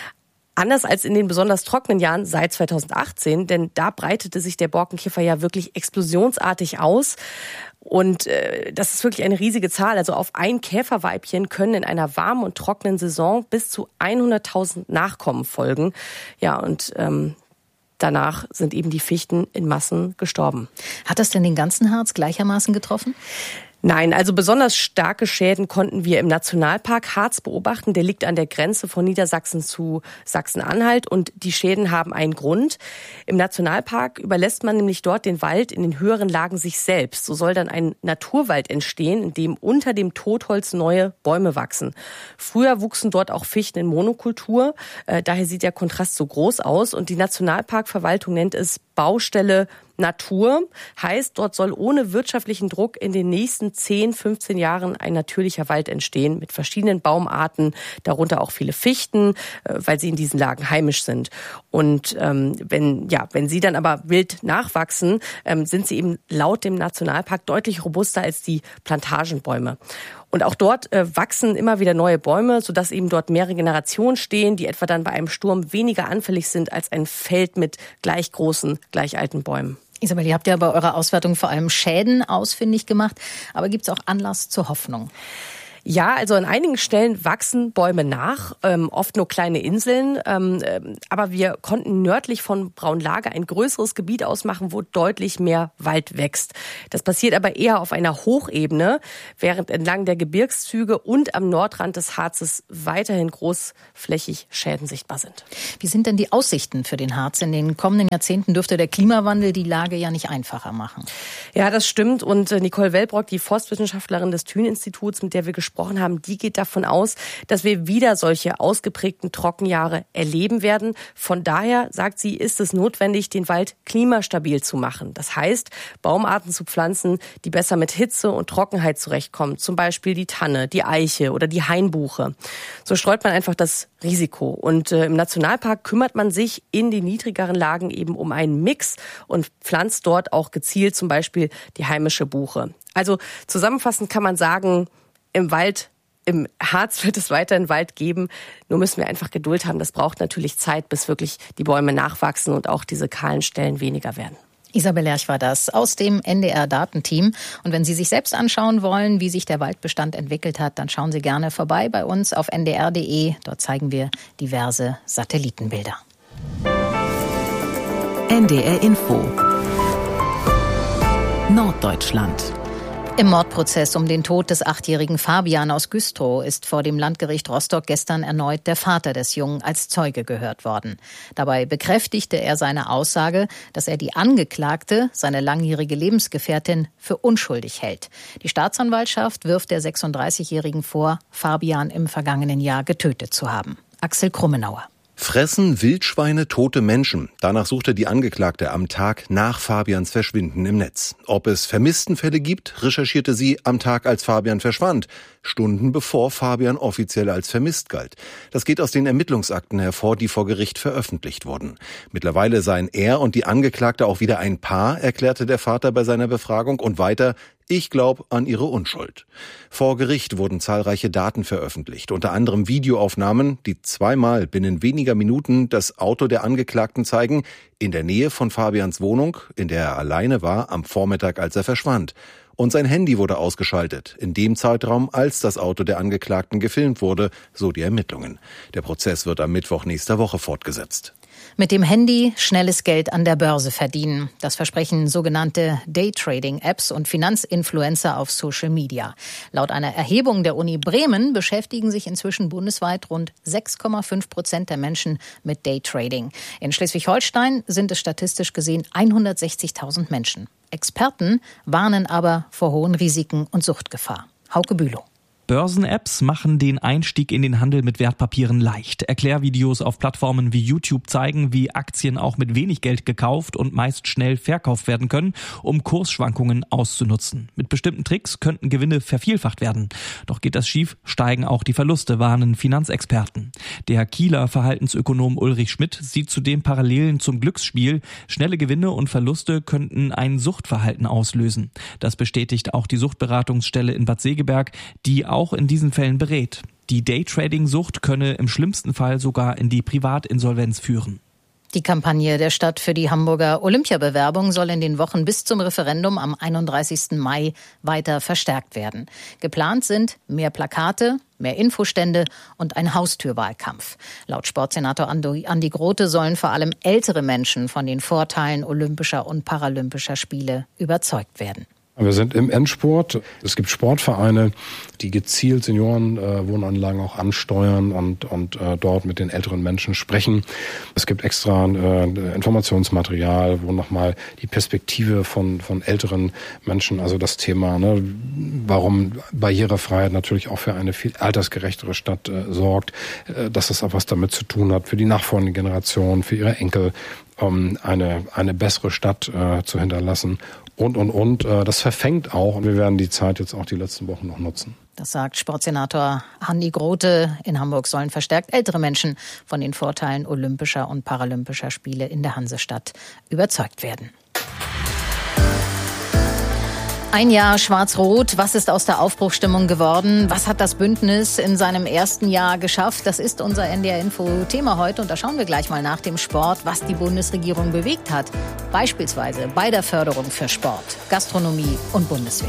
Anders als in den besonders trockenen Jahren seit zweitausendachtzehn, denn da breitete sich der Borkenkäfer ja wirklich explosionsartig aus. Und äh, das ist wirklich eine riesige Zahl. Also auf ein Käferweibchen können in einer warmen und trockenen Saison bis zu hunderttausend Nachkommen folgen. Ja, und ähm, danach sind eben die Fichten in Massen gestorben. Hat das denn den ganzen Harz gleichermaßen getroffen? Nein, also besonders starke Schäden konnten wir im Nationalpark Harz beobachten. Der liegt an der Grenze von Niedersachsen zu Sachsen-Anhalt und die Schäden haben einen Grund. Im Nationalpark überlässt man nämlich dort den Wald in den höheren Lagen sich selbst. So soll dann ein Naturwald entstehen, in dem unter dem Totholz neue Bäume wachsen. Früher wuchsen dort auch Fichten in Monokultur. Äh, daher sieht der Kontrast so groß aus und die Nationalparkverwaltung nennt es Baustelle Natur. Heißt, dort soll ohne wirtschaftlichen Druck in den nächsten zehn, fünfzehn Jahren ein natürlicher Wald entstehen mit verschiedenen Baumarten, darunter auch viele Fichten, weil sie in diesen Lagen heimisch sind. Und ähm, wenn ja, wenn sie dann aber wild nachwachsen, ähm, sind sie eben laut dem Nationalpark deutlich robuster als die Plantagenbäume. Und auch dort äh, wachsen immer wieder neue Bäume, sodass eben dort mehrere Generationen stehen, die etwa dann bei einem Sturm weniger anfällig sind als ein Feld mit gleich großen, gleich alten Bäumen. Isabel, ihr habt ja bei eurer Auswertung vor allem Schäden ausfindig gemacht, aber gibt es auch Anlass zur Hoffnung? Ja, also an einigen Stellen wachsen Bäume nach, ähm, oft nur kleine Inseln. Ähm, aber wir konnten nördlich von Braunlage ein größeres Gebiet ausmachen, wo deutlich mehr Wald wächst. Das passiert aber eher auf einer Hochebene, während entlang der Gebirgszüge und am Nordrand des Harzes weiterhin großflächig Schäden sichtbar sind. Wie sind denn die Aussichten für den Harz? In den kommenden Jahrzehnten dürfte der Klimawandel die Lage ja nicht einfacher machen. Ja, das stimmt. Und Nicole Wellbrock, die Forstwissenschaftlerin des Thün-Instituts, mit der wir gesprochen haben, die geht davon aus, dass wir wieder solche ausgeprägten Trockenjahre erleben werden. Von daher, sagt sie, ist es notwendig, den Wald klimastabil zu machen. Das heißt, Baumarten zu pflanzen, die besser mit Hitze und Trockenheit zurechtkommen. Zum Beispiel die Tanne, die Eiche oder die Hainbuche. So streut man einfach das Risiko. Und äh, im Nationalpark kümmert man sich in den niedrigeren Lagen eben um einen Mix und pflanzt dort auch gezielt zum Beispiel die heimische Buche. Also zusammenfassend kann man sagen, im Wald, im Harz wird es weiterhin Wald geben. Nur müssen wir einfach Geduld haben. Das braucht natürlich Zeit, bis wirklich die Bäume nachwachsen und auch diese kahlen Stellen weniger werden. Isabel Lerch war das aus dem N D R-Datenteam. Und wenn Sie sich selbst anschauen wollen, wie sich der Waldbestand entwickelt hat, dann schauen Sie gerne vorbei bei uns auf n d r punkt d e. Dort zeigen wir diverse Satellitenbilder. N D R Info Norddeutschland. Im Mordprozess um den Tod des achtjährigen Fabian aus Güstrow ist vor dem Landgericht Rostock gestern erneut der Vater des Jungen als Zeuge gehört worden. Dabei bekräftigte er seine Aussage, dass er die Angeklagte, seine langjährige Lebensgefährtin, für unschuldig hält. Die Staatsanwaltschaft wirft der sechsunddreißigjährigen vor, Fabian im vergangenen Jahr getötet zu haben. Axel Krummenauer. Fressen Wildschweine tote Menschen? Danach suchte die Angeklagte am Tag nach Fabians Verschwinden im Netz. Ob es Vermisstenfälle gibt, recherchierte sie am Tag, als Fabian verschwand. Stunden bevor Fabian offiziell als vermisst galt. Das geht aus den Ermittlungsakten hervor, die vor Gericht veröffentlicht wurden. Mittlerweile seien er und die Angeklagte auch wieder ein Paar, erklärte der Vater bei seiner Befragung, und weiter: Ich glaube an ihre Unschuld. Vor Gericht wurden zahlreiche Daten veröffentlicht, unter anderem Videoaufnahmen, die zweimal binnen weniger Minuten das Auto der Angeklagten zeigen, in der Nähe von Fabians Wohnung, in der er alleine war, am Vormittag, als er verschwand. Und sein Handy wurde ausgeschaltet, in dem Zeitraum, als das Auto der Angeklagten gefilmt wurde, so die Ermittlungen. Der Prozess wird am Mittwoch nächster Woche fortgesetzt. Mit dem Handy schnelles Geld an der Börse verdienen. Das versprechen sogenannte Daytrading-Apps und Finanzinfluencer auf Social Media. Laut einer Erhebung der Uni Bremen beschäftigen sich inzwischen bundesweit rund sechs Komma fünf Prozent der Menschen mit Daytrading. In Schleswig-Holstein sind es statistisch gesehen hundertsechzigtausend Menschen. Experten warnen aber vor hohen Risiken und Suchtgefahr. Hauke Bülow. Börsen-Apps machen den Einstieg in den Handel mit Wertpapieren leicht. Erklärvideos auf Plattformen wie YouTube zeigen, wie Aktien auch mit wenig Geld gekauft und meist schnell verkauft werden können, um Kursschwankungen auszunutzen. Mit bestimmten Tricks könnten Gewinne vervielfacht werden. Doch geht das schief, steigen auch die Verluste, warnen Finanzexperten. Der Kieler Verhaltensökonom Ulrich Schmidt sieht zudem Parallelen zum Glücksspiel. Schnelle Gewinne und Verluste könnten ein Suchtverhalten auslösen. Das bestätigt auch die Suchtberatungsstelle in Bad Segeberg, die auch in diesen Fällen berät. Die Daytrading-Sucht könne im schlimmsten Fall sogar in die Privatinsolvenz führen. Die Kampagne der Stadt für die Hamburger Olympiabewerbung soll in den Wochen bis zum Referendum am einunddreißigsten Mai weiter verstärkt werden. Geplant sind mehr Plakate, mehr Infostände und ein Haustürwahlkampf. Laut Sportsenator Andi Grote sollen vor allem ältere Menschen von den Vorteilen olympischer und paralympischer Spiele überzeugt werden. Wir sind im Endspurt. Es gibt Sportvereine, die gezielt Seniorenwohnanlagen auch ansteuern und, und äh, dort mit den älteren Menschen sprechen. Es gibt extra äh, Informationsmaterial, wo nochmal die Perspektive von, von älteren Menschen, also das Thema, ne, warum Barrierefreiheit natürlich auch für eine viel altersgerechtere Stadt äh, sorgt, äh, dass das auch was damit zu tun hat, für die nachfolgende Generation, für ihre Enkel, um eine, eine bessere Stadt äh, zu hinterlassen. Und, und, und. Das verfängt auch. Und wir werden die Zeit jetzt auch die letzten Wochen noch nutzen. Das sagt Sportsenator Andi Grote. In Hamburg sollen verstärkt ältere Menschen von den Vorteilen olympischer und paralympischer Spiele in der Hansestadt überzeugt werden. Ein Jahr Schwarz-Rot. Was ist aus der Aufbruchsstimmung geworden? Was hat das Bündnis in seinem ersten Jahr geschafft? Das ist unser N D R-Info-Thema heute. Und da schauen wir gleich mal nach dem Sport, was die Bundesregierung bewegt hat. Beispielsweise bei der Förderung für Sport, Gastronomie und Bundeswehr.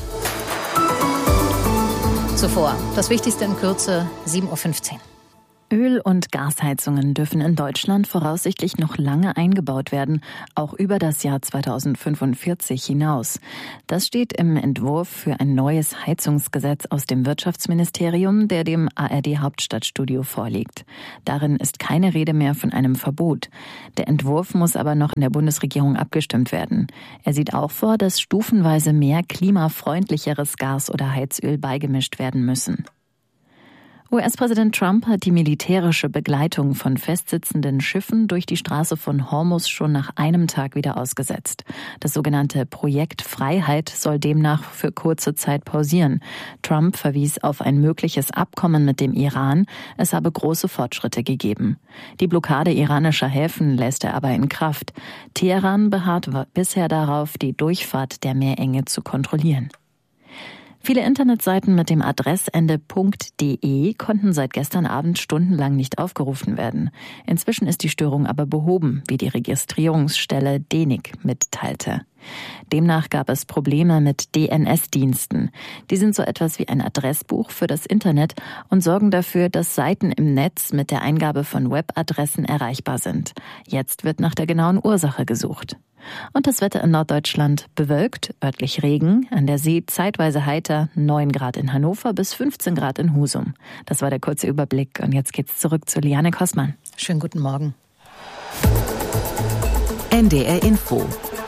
Zuvor das Wichtigste in Kürze, sieben Uhr fünfzehn. Öl- und Gasheizungen dürfen in Deutschland voraussichtlich noch lange eingebaut werden, auch über das Jahr zweitausendfünfundvierzig hinaus. Das steht im Entwurf für ein neues Heizungsgesetz aus dem Wirtschaftsministerium, der dem A R D-Hauptstadtstudio vorliegt. Darin ist keine Rede mehr von einem Verbot. Der Entwurf muss aber noch in der Bundesregierung abgestimmt werden. Er sieht auch vor, dass stufenweise mehr klimafreundlicheres Gas oder Heizöl beigemischt werden müssen. U S-Präsident Trump hat die militärische Begleitung von festsitzenden Schiffen durch die Straße von Hormuz schon nach einem Tag wieder ausgesetzt. Das sogenannte Projekt Freiheit soll demnach für kurze Zeit pausieren. Trump verwies auf ein mögliches Abkommen mit dem Iran. Es habe große Fortschritte gegeben. Die Blockade iranischer Häfen lässt er aber in Kraft. Teheran beharrt bisher darauf, die Durchfahrt der Meerenge zu kontrollieren. Viele Internetseiten mit dem Adressende .de konnten seit gestern Abend stundenlang nicht aufgerufen werden. Inzwischen ist die Störung aber behoben, wie die Registrierungsstelle D E N I C mitteilte. Demnach gab es Probleme mit D N S-Diensten. Die sind so etwas wie ein Adressbuch für das Internet und sorgen dafür, dass Seiten im Netz mit der Eingabe von Webadressen erreichbar sind. Jetzt wird nach der genauen Ursache gesucht. Und das Wetter in Norddeutschland bewölkt, örtlich Regen, an der See zeitweise heiter, neun Grad in Hannover bis fünfzehn Grad in Husum. Das war der kurze Überblick und jetzt geht's zurück zu Liane Kostmann. Schönen guten Morgen. N D R Info.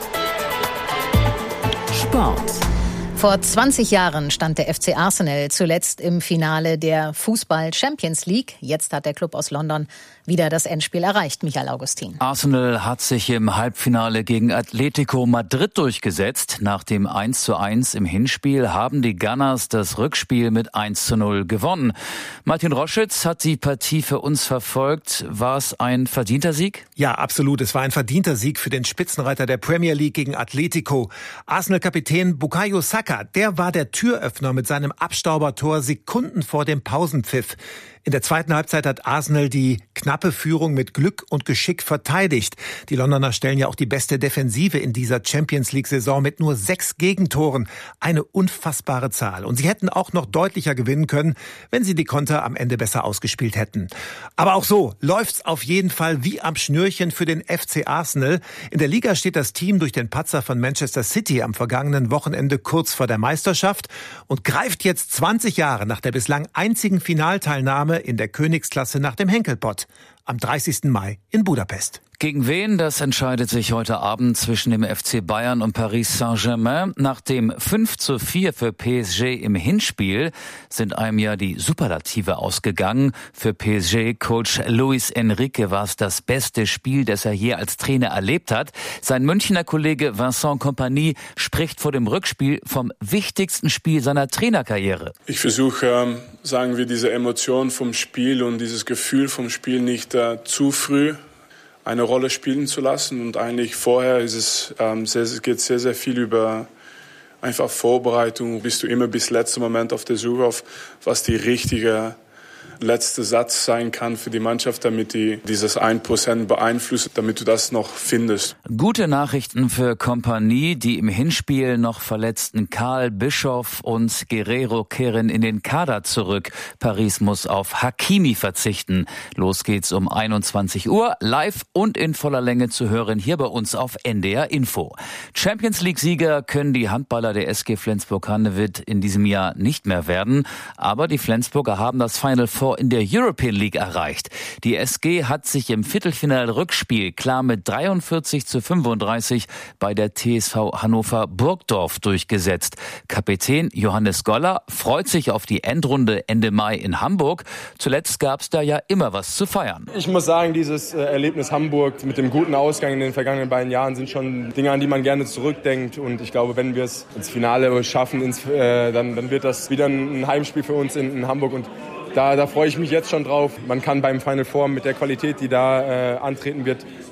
Sport. Vor zwanzig Jahren stand der F C Arsenal zuletzt im Finale der Fußball-Champions League. Jetzt hat der Club aus London wieder das Endspiel erreicht, Michael Augustin. Arsenal hat sich im Halbfinale gegen Atletico Madrid durchgesetzt. Nach dem eins zu eins im Hinspiel haben die Gunners das Rückspiel mit eins zu null gewonnen. Martin Roschitz hat die Partie für uns verfolgt. War es ein verdienter Sieg? Ja, absolut. Es war ein verdienter Sieg für den Spitzenreiter der Premier League gegen Atletico. Arsenal-Kapitän Bukayo Saka, der war der Türöffner mit seinem Abstaubertor Sekunden vor dem Pausenpfiff. In der zweiten Halbzeit hat Arsenal die knappe Führung mit Glück und Geschick verteidigt. Die Londoner stellen ja auch die beste Defensive in dieser Champions-League-Saison mit nur sechs Gegentoren. Eine unfassbare Zahl. Und sie hätten auch noch deutlicher gewinnen können, wenn sie die Konter am Ende besser ausgespielt hätten. Aber auch so läuft's auf jeden Fall wie am Schnürchen für den F C Arsenal. In der Liga steht das Team durch den Patzer von Manchester City am vergangenen Wochenende kurz vor der Meisterschaft und greift jetzt zwanzig Jahre nach der bislang einzigen Finalteilnahme in der Königsklasse nach dem Henkelpott am dreißigsten Mai in Budapest. Gegen wen? Das entscheidet sich heute Abend zwischen dem F C Bayern und Paris Saint-Germain. Nach dem fünf zu vier für P S G im Hinspiel sind einem ja die Superlative ausgegangen. Für P S G-Coach Luis Enrique war es das beste Spiel, das er je als Trainer erlebt hat. Sein Münchner Kollege Vincent Kompany spricht vor dem Rückspiel vom wichtigsten Spiel seiner Trainerkarriere. Ich versuche, sagen wir, diese Emotion vom Spiel und dieses Gefühl vom Spiel nicht äh, zu früh eine Rolle spielen zu lassen. Und eigentlich vorher ist es, ähm, sehr, es geht sehr, sehr viel über einfach Vorbereitung. Bist du immer bis letzten Moment auf der Suche auf, was die richtige letzte Satz sein kann für die Mannschaft, damit die dieses ein Prozent beeinflusst, damit du das noch findest. Gute Nachrichten für Kompanie. Die im Hinspiel noch verletzten Karl Bischoff und Guerrero kehren in den Kader zurück. Paris muss auf Hakimi verzichten. Los geht's um einundzwanzig Uhr, live und in voller Länge zu hören hier bei uns auf N D R Info. Champions League-Sieger können die Handballer der S G Flensburg-Handewitt in diesem Jahr nicht mehr werden. Aber die Flensburger haben das Final Four in der European League erreicht. Die S G hat sich im Viertelfinal-Rückspiel klar mit dreiundvierzig zu fünfunddreißig bei der T S V Hannover Burgdorf durchgesetzt. Kapitän Johannes Goller freut sich auf die Endrunde Ende Mai in Hamburg. Zuletzt gab es da ja immer was zu feiern. Ich muss sagen, dieses Erlebnis Hamburg mit dem guten Ausgang in den vergangenen beiden Jahren sind schon Dinge, an die man gerne zurückdenkt. Und ich glaube, wenn wir es ins Finale schaffen, ins, äh, dann, dann wird das wieder ein Heimspiel für uns in, in Hamburg. Und Da, da freue ich mich jetzt schon drauf. Man kann beim Final Four mit der Qualität, die da äh, antreten wird,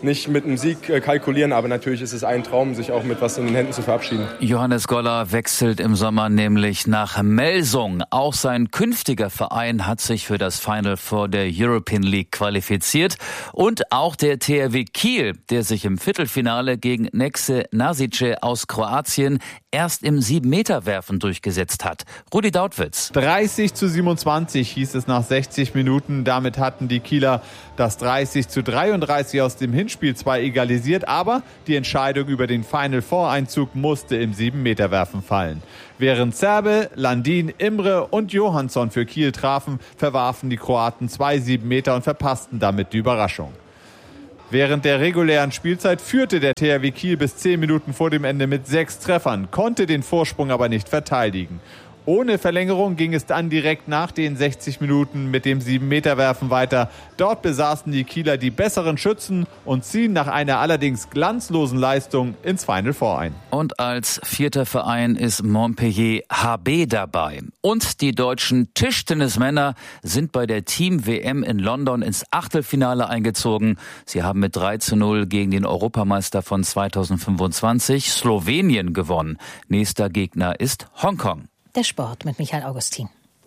nicht mit einem Sieg kalkulieren, aber natürlich ist es ein Traum, sich auch mit was in den Händen zu verabschieden. Johannes Goller wechselt im Sommer nämlich nach Melsung. Auch sein künftiger Verein hat sich für das Final Four der European League qualifiziert. Und auch der T R W Kiel, der sich im Viertelfinale gegen Nexe Nasice aus Kroatien erst im sieben-Meter-Werfen durchgesetzt hat. Rudi Dautwitz. dreißig zu siebenundzwanzig hieß es nach sechzig Minuten. Damit hatten die Kieler das dreißig zu dreiunddreißig aus dem Hinspiel zwar egalisiert, aber die Entscheidung über den Final-Four-Einzug musste im sieben-Meter-Werfen fallen. Während Zerbe, Landin, Imre und Johansson für Kiel trafen, verwarfen die Kroaten zwei Sieben-Meter und verpassten damit die Überraschung. Während der regulären Spielzeit führte der T R W Kiel bis zehn Minuten vor dem Ende mit sechs Treffern, konnte den Vorsprung aber nicht verteidigen. Ohne Verlängerung ging es dann direkt nach den sechzig Minuten mit dem sieben-Meter-Werfen weiter. Dort besaßen die Kieler die besseren Schützen und ziehen nach einer allerdings glanzlosen Leistung ins Final Four ein. Und als vierter Verein ist Montpellier H B dabei. Und die deutschen Tischtennismänner sind bei der Team-W M in London ins Achtelfinale eingezogen. Sie haben mit drei zu null gegen den Europameister von zweitausendfünfundzwanzig Slowenien gewonnen. Nächster Gegner ist Hongkong. Der Sport mit Michael Augustin.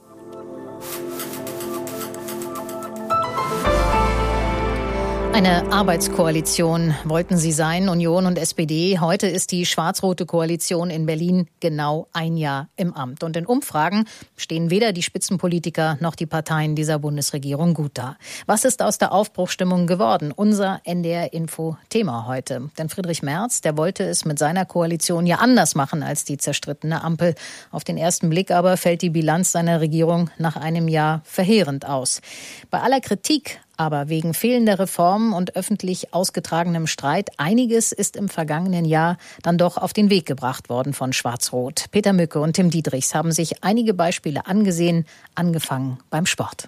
Eine Arbeitskoalition wollten sie sein, Union und S P D. Heute ist die schwarz-rote Koalition in Berlin genau ein Jahr im Amt. Und in Umfragen stehen weder die Spitzenpolitiker noch die Parteien dieser Bundesregierung gut da. Was ist aus der Aufbruchstimmung geworden? Unser N D R-Info-Thema heute. Denn Friedrich Merz, der wollte es mit seiner Koalition ja anders machen als die zerstrittene Ampel. Auf den ersten Blick aber fällt die Bilanz seiner Regierung nach einem Jahr verheerend aus. Bei aller Kritik aber wegen fehlender Reformen und öffentlich ausgetragenem Streit, einiges ist im vergangenen Jahr dann doch auf den Weg gebracht worden von Schwarz-Rot. Peter Mücke und Tim Diedrichs haben sich einige Beispiele angesehen, angefangen beim Sport.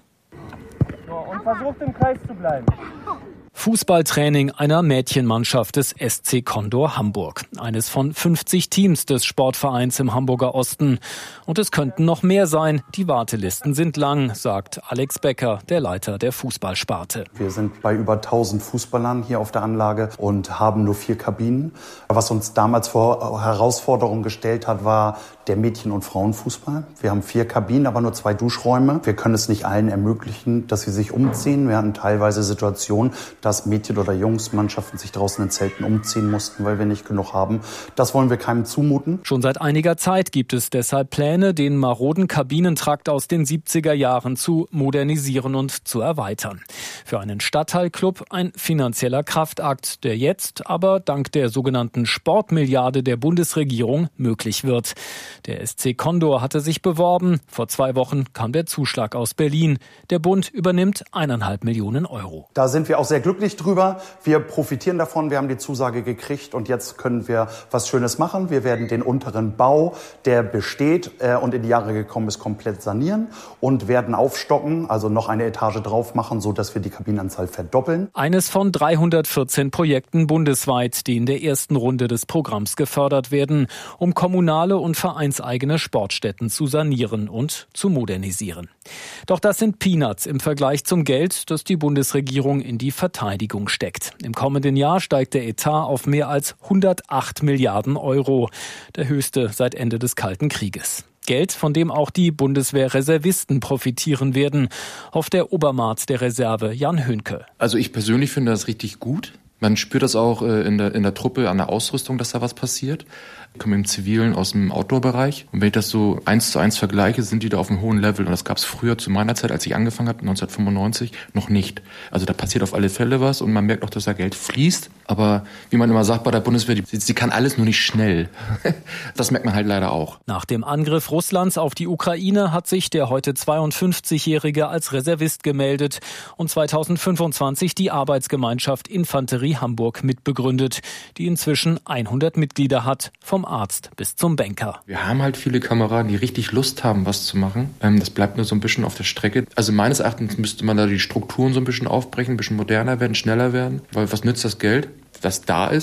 Und versucht im Kreis zu bleiben. Fußballtraining einer Mädchenmannschaft des S C Condor Hamburg. Eines von fünfzig Teams des Sportvereins im Hamburger Osten. Und es könnten noch mehr sein. Die Wartelisten sind lang, sagt Alex Becker, der Leiter der Fußballsparte. Wir sind bei über tausend Fußballern hier auf der Anlage und haben nur vier Kabinen. Was uns damals vor Herausforderungen gestellt hat, war der Mädchen- und Frauenfußball. Wir haben vier Kabinen, aber nur zwei Duschräume. Wir können es nicht allen ermöglichen, dass sie sich umziehen. Wir hatten teilweise Situationen, dass Mädchen- oder Jungsmannschaften sich draußen in Zelten umziehen mussten, weil wir nicht genug haben. Das wollen wir keinem zumuten. Schon seit einiger Zeit gibt es deshalb Pläne, den maroden Kabinentrakt aus den siebziger Jahren zu modernisieren und zu erweitern. Für einen Stadtteilclub ein finanzieller Kraftakt, der jetzt aber dank der sogenannten Sportmilliarde der Bundesregierung möglich wird. Der S C Condor hatte sich beworben. Vor zwei Wochen kam der Zuschlag aus Berlin. Der Bund übernimmt eineinhalb Millionen Euro. Da sind wir auch sehr glücklich drüber. Wir profitieren davon. Wir haben die Zusage gekriegt und jetzt können wir was Schönes machen. Wir werden den unteren Bau, der besteht äh, und in die Jahre gekommen ist, komplett sanieren und werden aufstocken, also noch eine Etage drauf machen, sodass wir die Kabinenanzahl verdoppeln. Eines von dreihundertvierzehn Projekten bundesweit, die in der ersten Runde des Programms gefördert werden, um kommunale und vereinseigene Sportstätten zu sanieren und zu modernisieren. Doch das sind Peanuts im Vergleich zum Geld, das die Bundesregierung in die Verteidigung steckt. Im kommenden Jahr steigt der Etat auf mehr als hundertacht Milliarden Euro, der höchste seit Ende des Kalten Krieges. Geld, von dem auch die Bundeswehrreservisten profitieren werden, hofft der Obermaat der Reserve Jan Höhnke. Also ich persönlich finde das richtig gut. Man spürt das auch in der, in der Truppe, an der Ausrüstung, dass da was passiert. Ich komme im Zivilen aus dem Outdoor-Bereich. Und wenn ich das so eins zu eins vergleiche, sind die da auf einem hohen Level. Und das gab es früher zu meiner Zeit, als ich angefangen habe, neunzehnhundertfünfundneunzig, noch nicht. Also da passiert auf alle Fälle was und man merkt auch, dass da Geld fließt. Aber wie man immer sagt bei der Bundeswehr, die, sie kann alles nur nicht schnell. Das merkt man halt leider auch. Nach dem Angriff Russlands auf die Ukraine hat sich der heute zweiundfünfzigjährige als Reservist gemeldet und zweitausendfünfundzwanzig die Arbeitsgemeinschaft Infanterie Hamburg mitbegründet, die inzwischen hundert Mitglieder hat, vom Arzt bis zum Banker. Wir haben halt viele Kameraden, die richtig Lust haben, was zu machen. Das bleibt nur so ein bisschen auf der Strecke. Also meines Erachtens müsste man da die Strukturen so ein bisschen aufbrechen, ein bisschen moderner werden, schneller werden. Weil was nützt das Geld, das da ist,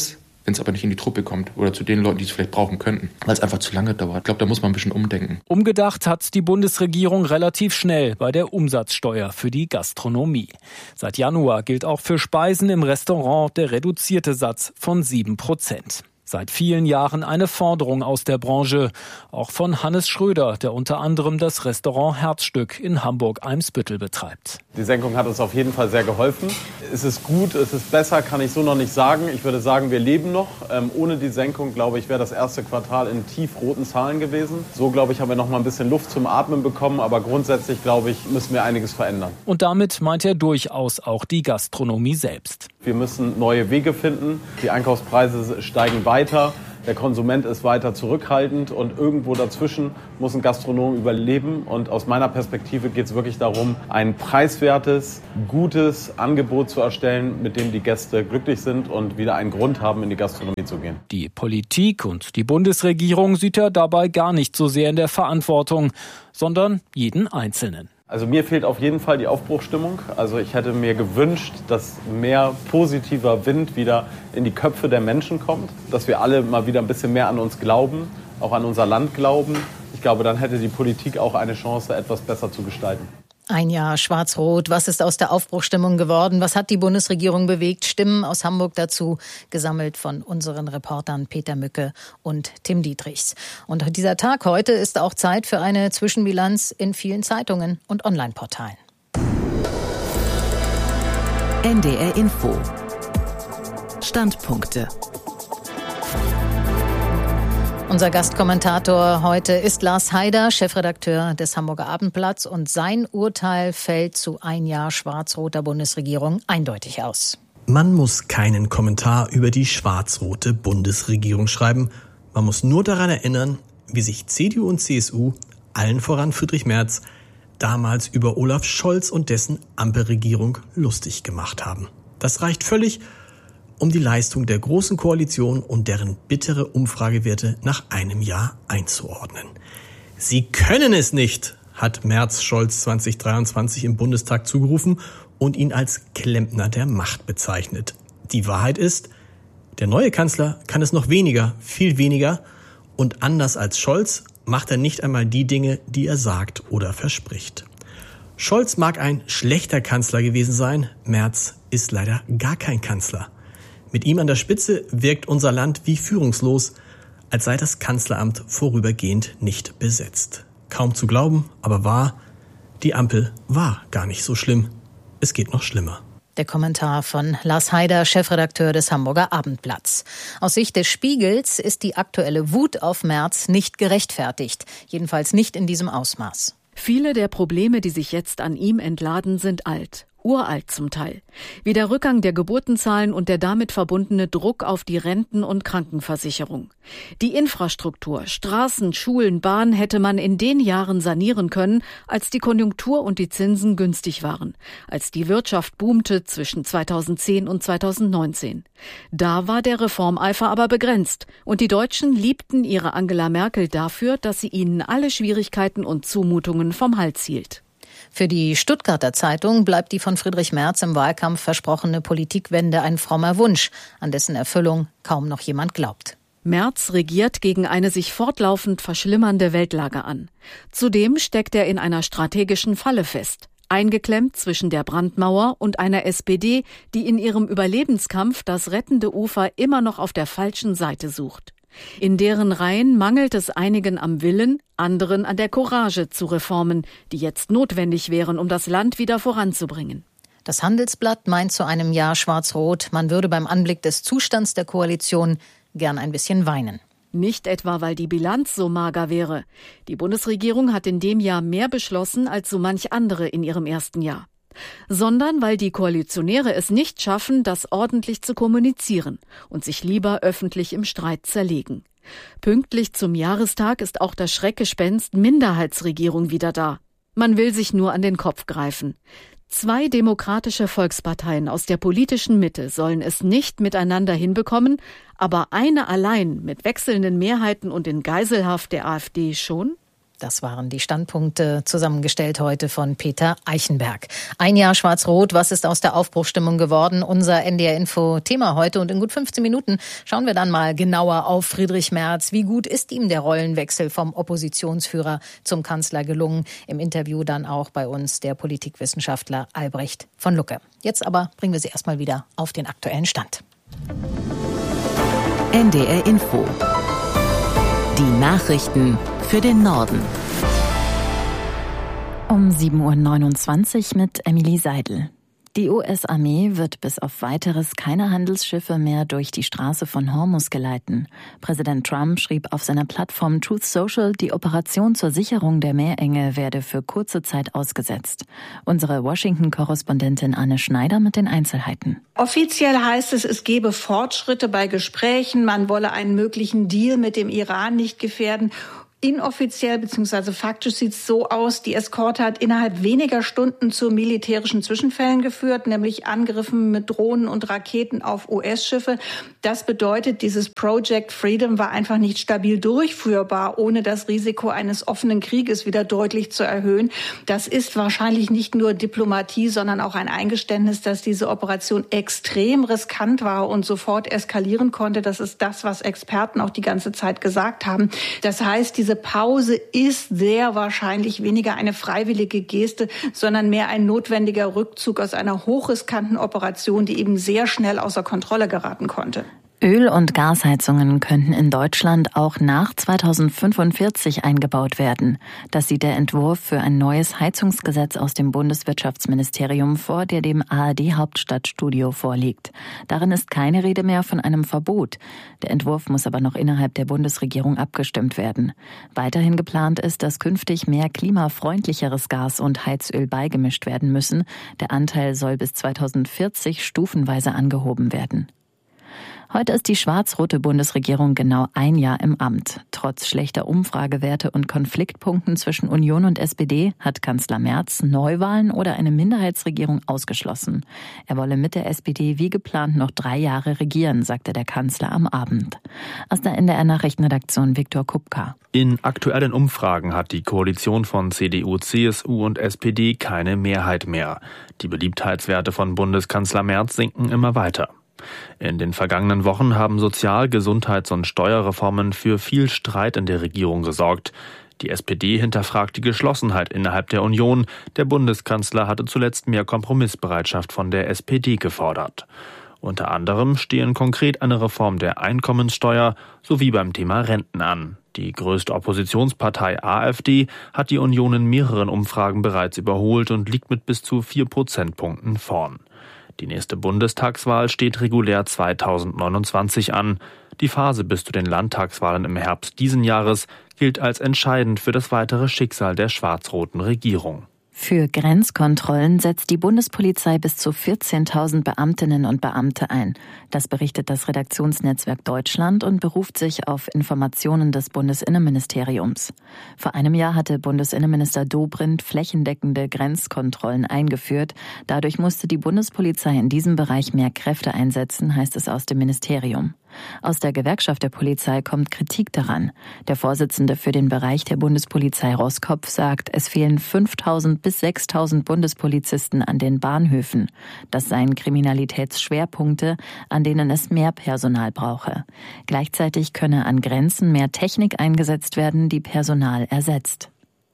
wenn es aber nicht in die Truppe kommt oder zu den Leuten, die es vielleicht brauchen könnten, weil es einfach zu lange dauert. Ich glaube, da muss man ein bisschen umdenken. Umgedacht hat die Bundesregierung relativ schnell bei der Umsatzsteuer für die Gastronomie. Seit Januar gilt auch für Speisen im Restaurant der reduzierte Satz von sieben Prozent. Seit vielen Jahren eine Forderung aus der Branche, auch von Hannes Schröder, der unter anderem das Restaurant Herzstück in Hamburg-Eimsbüttel betreibt. Die Senkung hat uns auf jeden Fall sehr geholfen. Ist es gut, ist es besser, kann ich so noch nicht sagen. Ich würde sagen, wir leben noch. Ähm, ohne die Senkung, glaube ich, wäre das erste Quartal in tiefroten Zahlen gewesen. So, glaube ich, haben wir noch mal ein bisschen Luft zum Atmen bekommen. Aber grundsätzlich, glaube ich, müssen wir einiges verändern. Und damit meint er durchaus auch die Gastronomie selbst. Wir müssen neue Wege finden. Die Einkaufspreise steigen weiter. Der Konsument ist weiter zurückhaltend und irgendwo dazwischen muss ein Gastronom überleben. Und aus meiner Perspektive geht es wirklich darum, ein preiswertes, gutes Angebot zu erstellen, mit dem die Gäste glücklich sind und wieder einen Grund haben, in die Gastronomie zu gehen. Die Politik und die Bundesregierung sieht er dabei gar nicht so sehr in der Verantwortung, sondern jeden Einzelnen. Also mir fehlt auf jeden Fall die Aufbruchsstimmung. Also ich hätte mir gewünscht, dass mehr positiver Wind wieder in die Köpfe der Menschen kommt, dass wir alle mal wieder ein bisschen mehr an uns glauben, auch an unser Land glauben. Ich glaube, dann hätte die Politik auch eine Chance, etwas besser zu gestalten. Ein Jahr Schwarz-Rot. Was ist aus der Aufbruchsstimmung geworden? Was hat die Bundesregierung bewegt? Stimmen aus Hamburg dazu, gesammelt von unseren Reportern Peter Mücke und Tim Dietrichs. Und dieser Tag heute ist auch Zeit für eine Zwischenbilanz in vielen Zeitungen und Online-Portalen. N D R Info. Standpunkte. Unser Gastkommentator heute ist Lars Heider, Chefredakteur des Hamburger Abendblatts, und sein Urteil fällt zu ein Jahr schwarz-roter Bundesregierung eindeutig aus. Man muss keinen Kommentar über die schwarz-rote Bundesregierung schreiben. Man muss nur daran erinnern, wie sich C D U und C S U, allen voran Friedrich Merz, damals über Olaf Scholz und dessen Ampelregierung lustig gemacht haben. Das reicht völlig, um die Leistung der Großen Koalition und deren bittere Umfragewerte nach einem Jahr einzuordnen. Sie können es nicht, hat Merz Scholz zwanzig dreiundzwanzig im Bundestag zugerufen und ihn als Klempner der Macht bezeichnet. Die Wahrheit ist, der neue Kanzler kann es noch weniger, viel weniger, und anders als Scholz macht er nicht einmal die Dinge, die er sagt oder verspricht. Scholz mag ein schlechter Kanzler gewesen sein, Merz ist leider gar kein Kanzler. Mit ihm an der Spitze wirkt unser Land wie führungslos, als sei das Kanzleramt vorübergehend nicht besetzt. Kaum zu glauben, aber wahr, die Ampel war gar nicht so schlimm. Es geht noch schlimmer. Der Kommentar von Lars Heider, Chefredakteur des Hamburger Abendblatts. Aus Sicht des Spiegels ist die aktuelle Wut auf Merz nicht gerechtfertigt. Jedenfalls nicht in diesem Ausmaß. Viele der Probleme, die sich jetzt an ihm entladen, sind alt. Uralt zum Teil. Wie der Rückgang der Geburtenzahlen und der damit verbundene Druck auf die Renten- und Krankenversicherung. Die Infrastruktur, Straßen, Schulen, Bahn hätte man in den Jahren sanieren können, als die Konjunktur und die Zinsen günstig waren, als die Wirtschaft boomte zwischen zweitausendzehn und zweitausendneunzehn. Da war der Reformeifer aber begrenzt und die Deutschen liebten ihre Angela Merkel dafür, dass sie ihnen alle Schwierigkeiten und Zumutungen vom Hals hielt. Für die Stuttgarter Zeitung bleibt die von Friedrich Merz im Wahlkampf versprochene Politikwende ein frommer Wunsch, an dessen Erfüllung kaum noch jemand glaubt. Merz regiert gegen eine sich fortlaufend verschlimmernde Weltlage an. Zudem steckt er in einer strategischen Falle fest. Eingeklemmt zwischen der Brandmauer und einer S P D, die in ihrem Überlebenskampf das rettende Ufer immer noch auf der falschen Seite sucht. In deren Reihen mangelt es einigen am Willen, anderen an der Courage zu Reformen, die jetzt notwendig wären, um das Land wieder voranzubringen. Das Handelsblatt meint zu einem Jahr schwarz-rot, man würde beim Anblick des Zustands der Koalition gern ein bisschen weinen. Nicht etwa, weil die Bilanz so mager wäre. Die Bundesregierung hat in dem Jahr mehr beschlossen als so manch andere in ihrem ersten Jahr. Sondern weil die Koalitionäre es nicht schaffen, das ordentlich zu kommunizieren und sich lieber öffentlich im Streit zerlegen. Pünktlich zum Jahrestag ist auch das Schreckgespenst Minderheitsregierung wieder da. Man will sich nur an den Kopf greifen. Zwei demokratische Volksparteien aus der politischen Mitte sollen es nicht miteinander hinbekommen, aber eine allein mit wechselnden Mehrheiten und in Geiselhaft der AfD schon? Das waren die Standpunkte, zusammengestellt heute von Peter Eichenberg. Ein Jahr Schwarz-Rot, was ist aus der Aufbruchsstimmung geworden? Unser N D R-Info-Thema heute. Und in gut fünfzehn Minuten schauen wir dann mal genauer auf Friedrich Merz. Wie gut ist ihm der Rollenwechsel vom Oppositionsführer zum Kanzler gelungen? Im Interview dann auch bei uns der Politikwissenschaftler Albrecht von Lucke. Jetzt aber bringen wir Sie erstmal wieder auf den aktuellen Stand. N D R-Info. Die Nachrichten für den Norden. Um sieben Uhr neunundzwanzig mit Emily Seidel. Die U S-Armee wird bis auf Weiteres keine Handelsschiffe mehr durch die Straße von Hormuz geleiten. Präsident Trump schrieb auf seiner Plattform Truth Social, die Operation zur Sicherung der Meerenge werde für kurze Zeit ausgesetzt. Unsere Washington-Korrespondentin Anne Schneider mit den Einzelheiten. Offiziell heißt es, es gebe Fortschritte bei Gesprächen, man wolle einen möglichen Deal mit dem Iran nicht gefährden. Inoffiziell bzw. faktisch sieht es so aus, die Eskorte hat innerhalb weniger Stunden zu militärischen Zwischenfällen geführt, nämlich Angriffen mit Drohnen und Raketen auf U S-Schiffe. Das bedeutet, dieses Project Freedom war einfach nicht stabil durchführbar, ohne das Risiko eines offenen Krieges wieder deutlich zu erhöhen. Das ist wahrscheinlich nicht nur Diplomatie, sondern auch ein Eingeständnis, dass diese Operation extrem riskant war und sofort eskalieren konnte. Das ist das, was Experten auch die ganze Zeit gesagt haben. Das heißt, diese Pause ist sehr wahrscheinlich weniger eine freiwillige Geste, sondern mehr ein notwendiger Rückzug aus einer hochriskanten Operation, die eben sehr schnell außer Kontrolle geraten konnte. Öl- und Gasheizungen könnten in Deutschland auch nach zweitausendfünfundvierzig eingebaut werden. Das sieht der Entwurf für ein neues Heizungsgesetz aus dem Bundeswirtschaftsministerium vor, der dem A R D-Hauptstadtstudio vorliegt. Darin ist keine Rede mehr von einem Verbot. Der Entwurf muss aber noch innerhalb der Bundesregierung abgestimmt werden. Weiterhin geplant ist, dass künftig mehr klimafreundlicheres Gas und Heizöl beigemischt werden müssen. Der Anteil soll bis zweitausendvierzig stufenweise angehoben werden. Heute ist die schwarz-rote Bundesregierung genau ein Jahr im Amt. Trotz schlechter Umfragewerte und Konfliktpunkten zwischen Union und S P D hat Kanzler Merz Neuwahlen oder eine Minderheitsregierung ausgeschlossen. Er wolle mit der S P D wie geplant noch drei Jahre regieren, sagte der Kanzler am Abend. Aus der N D R-Nachrichtenredaktion Viktor Kupka. In aktuellen Umfragen hat die Koalition von C D U, C S U und S P D keine Mehrheit mehr. Die Beliebtheitswerte von Bundeskanzler Merz sinken immer weiter. In den vergangenen Wochen haben Sozial-, Gesundheits- und Steuerreformen für viel Streit in der Regierung gesorgt. Die S P D hinterfragt die Geschlossenheit innerhalb der Union. Der Bundeskanzler hatte zuletzt mehr Kompromissbereitschaft von der S P D gefordert. Unter anderem stehen konkret eine Reform der Einkommenssteuer sowie beim Thema Renten an. Die größte Oppositionspartei AfD hat die Union in mehreren Umfragen bereits überholt und liegt mit bis zu vier Prozentpunkten vorn. Die nächste Bundestagswahl steht regulär zweitausendneunundzwanzig an. Die Phase bis zu den Landtagswahlen im Herbst diesen Jahres gilt als entscheidend für das weitere Schicksal der schwarz-roten Regierung. Für Grenzkontrollen setzt die Bundespolizei bis zu vierzehntausend Beamtinnen und Beamte ein. Das berichtet das Redaktionsnetzwerk Deutschland und beruft sich auf Informationen des Bundesinnenministeriums. Vor einem Jahr hatte Bundesinnenminister Dobrindt flächendeckende Grenzkontrollen eingeführt. Dadurch musste die Bundespolizei in diesem Bereich mehr Kräfte einsetzen, heißt es aus dem Ministerium. Aus der Gewerkschaft der Polizei kommt Kritik daran. Der Vorsitzende für den Bereich der Bundespolizei Roskopf sagt, es fehlen fünftausend bis sechstausend Bundespolizisten an den Bahnhöfen. Das seien Kriminalitätsschwerpunkte, an denen es mehr Personal brauche. Gleichzeitig könne an Grenzen mehr Technik eingesetzt werden, die Personal ersetzt.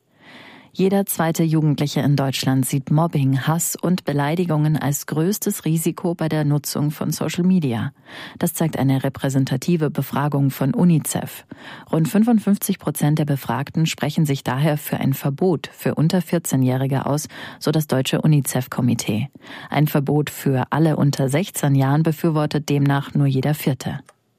Jeder zweite Jugendliche in Deutschland sieht Mobbing, Hass und Beleidigungen als größtes Risiko bei der Nutzung von Social Media. Das zeigt eine repräsentative Befragung von UNICEF. Rund fünfundfünfzig Prozent der Befragten sprechen sich daher für ein Verbot für unter vierzehnjährige aus, so das deutsche UNICEF-Komitee. Ein Verbot für alle unter sechzehn Jahren befürwortet demnach nur jeder Vierte.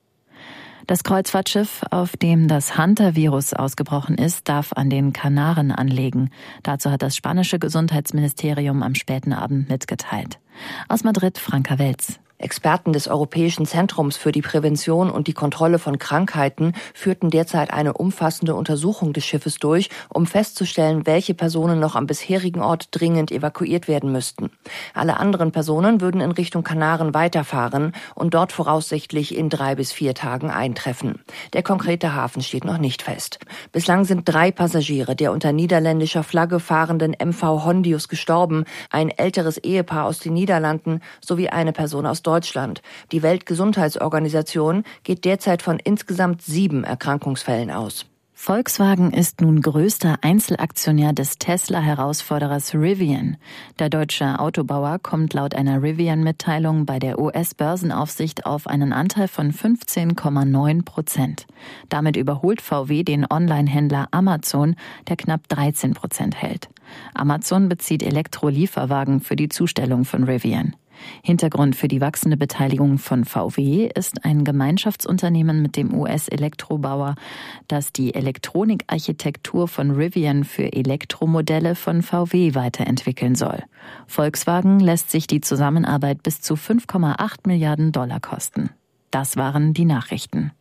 Das Kreuzfahrtschiff, auf dem das Hunter-Virus ausgebrochen ist, darf an den Kanaren anlegen. Dazu hat das spanische Gesundheitsministerium am späten Abend mitgeteilt. Aus Madrid, Franka Welz. Experten des Europäischen Zentrums für die Prävention und die Kontrolle von Krankheiten führten derzeit eine umfassende Untersuchung des Schiffes durch, um festzustellen, welche Personen noch am bisherigen Ort dringend evakuiert werden müssten. Alle anderen Personen würden in Richtung Kanaren weiterfahren und dort voraussichtlich in drei bis vier Tagen eintreffen. Der konkrete Hafen steht noch nicht fest. Bislang sind drei Passagiere der unter niederländischer Flagge fahrenden M V Hondius gestorben, ein älteres Ehepaar aus den Niederlanden sowie eine Person aus Deutschland. Die Weltgesundheitsorganisation geht derzeit von insgesamt sieben Erkrankungsfällen aus. Volkswagen ist nun größter Einzelaktionär des Tesla-Herausforderers Rivian. Der deutsche Autobauer kommt laut einer Rivian-Mitteilung bei der U S-Börsenaufsicht auf einen Anteil von fünfzehn Komma neun Prozent. Damit überholt V W den Online-Händler Amazon, der knapp dreizehn Prozent hält. Amazon bezieht Elektrolieferwagen für die Zustellung von Rivian. Hintergrund für die wachsende Beteiligung von V W ist ein Gemeinschaftsunternehmen mit dem U S-Elektrobauer, das die Elektronikarchitektur von Rivian für Elektromodelle von V W weiterentwickeln soll. Volkswagen lässt sich die Zusammenarbeit bis zu fünf Komma acht Milliarden Dollar kosten. Das waren die Nachrichten.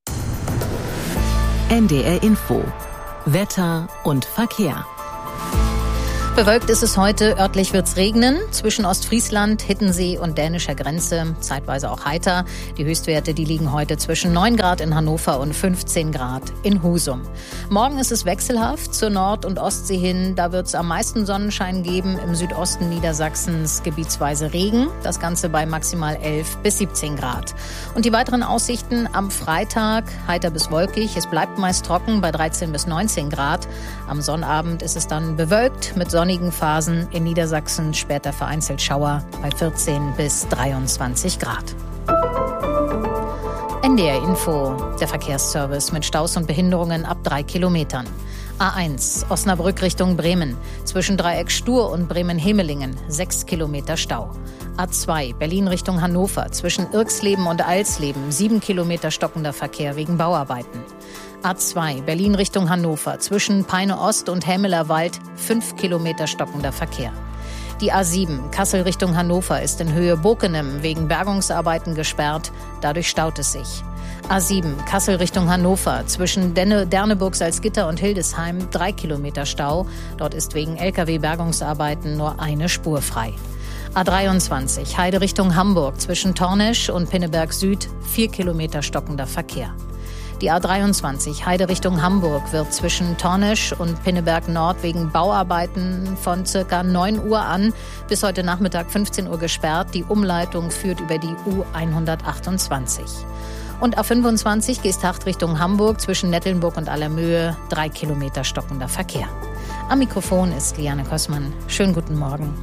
N D R Info. Wetter und Verkehr. Bewölkt ist es heute, örtlich wird's regnen. Zwischen Ostfriesland, Hittensee und dänischer Grenze, zeitweise auch heiter. Die Höchstwerte, die liegen heute zwischen neun Grad in Hannover und fünfzehn Grad in Husum. Morgen ist es wechselhaft zur Nord- und Ostsee hin. Da wird's am meisten Sonnenschein geben. Im Südosten Niedersachsens gebietsweise Regen. Das Ganze bei maximal elf bis siebzehn Grad. Und die weiteren Aussichten am Freitag, heiter bis wolkig. Es bleibt meist trocken bei dreizehn bis neunzehn Grad. Am Sonnabend ist es dann bewölkt mit sonnigen Phasen, in Niedersachsen später vereinzelt Schauer bei vierzehn bis dreiundzwanzig Grad. N D R Info, der Verkehrsservice mit Staus und Behinderungen ab drei Kilometern. A eins, Osnabrück Richtung Bremen. Zwischen Dreieck Stur und Bremen-Hemelingen sechs Kilometer Stau. A zwei, Berlin Richtung Hannover. Zwischen Irxleben und Alsleben sieben Kilometer stockender Verkehr wegen Bauarbeiten. A zwei, Berlin Richtung Hannover. Zwischen Peine Ost und Hämeler Wald fünf Kilometer stockender Verkehr. Die A sieben, Kassel Richtung Hannover, ist in Höhe Bokenem wegen Bergungsarbeiten gesperrt. Dadurch staut es sich. A sieben, Kassel Richtung Hannover. Zwischen Denne, Derneburg, Salzgitter und Hildesheim drei Kilometer Stau. Dort ist wegen L K W-Bergungsarbeiten nur eine Spur frei. A dreiundzwanzig, Heide Richtung Hamburg. Zwischen Tornesch und Pinneberg Süd vier Kilometer stockender Verkehr. Die A dreiundzwanzig, Heide Richtung Hamburg, wird zwischen Tornesch und Pinneberg Nord wegen Bauarbeiten von circa neun Uhr an bis heute Nachmittag fünfzehn Uhr gesperrt. Die Umleitung führt über die U hundertachtundzwanzig. Und A fünfundzwanzig, Geesthacht Richtung Hamburg, zwischen Nettelnburg und Allermöhe drei Kilometer stockender Verkehr. Am Mikrofon ist Liane Kossmann. Schönen guten Morgen.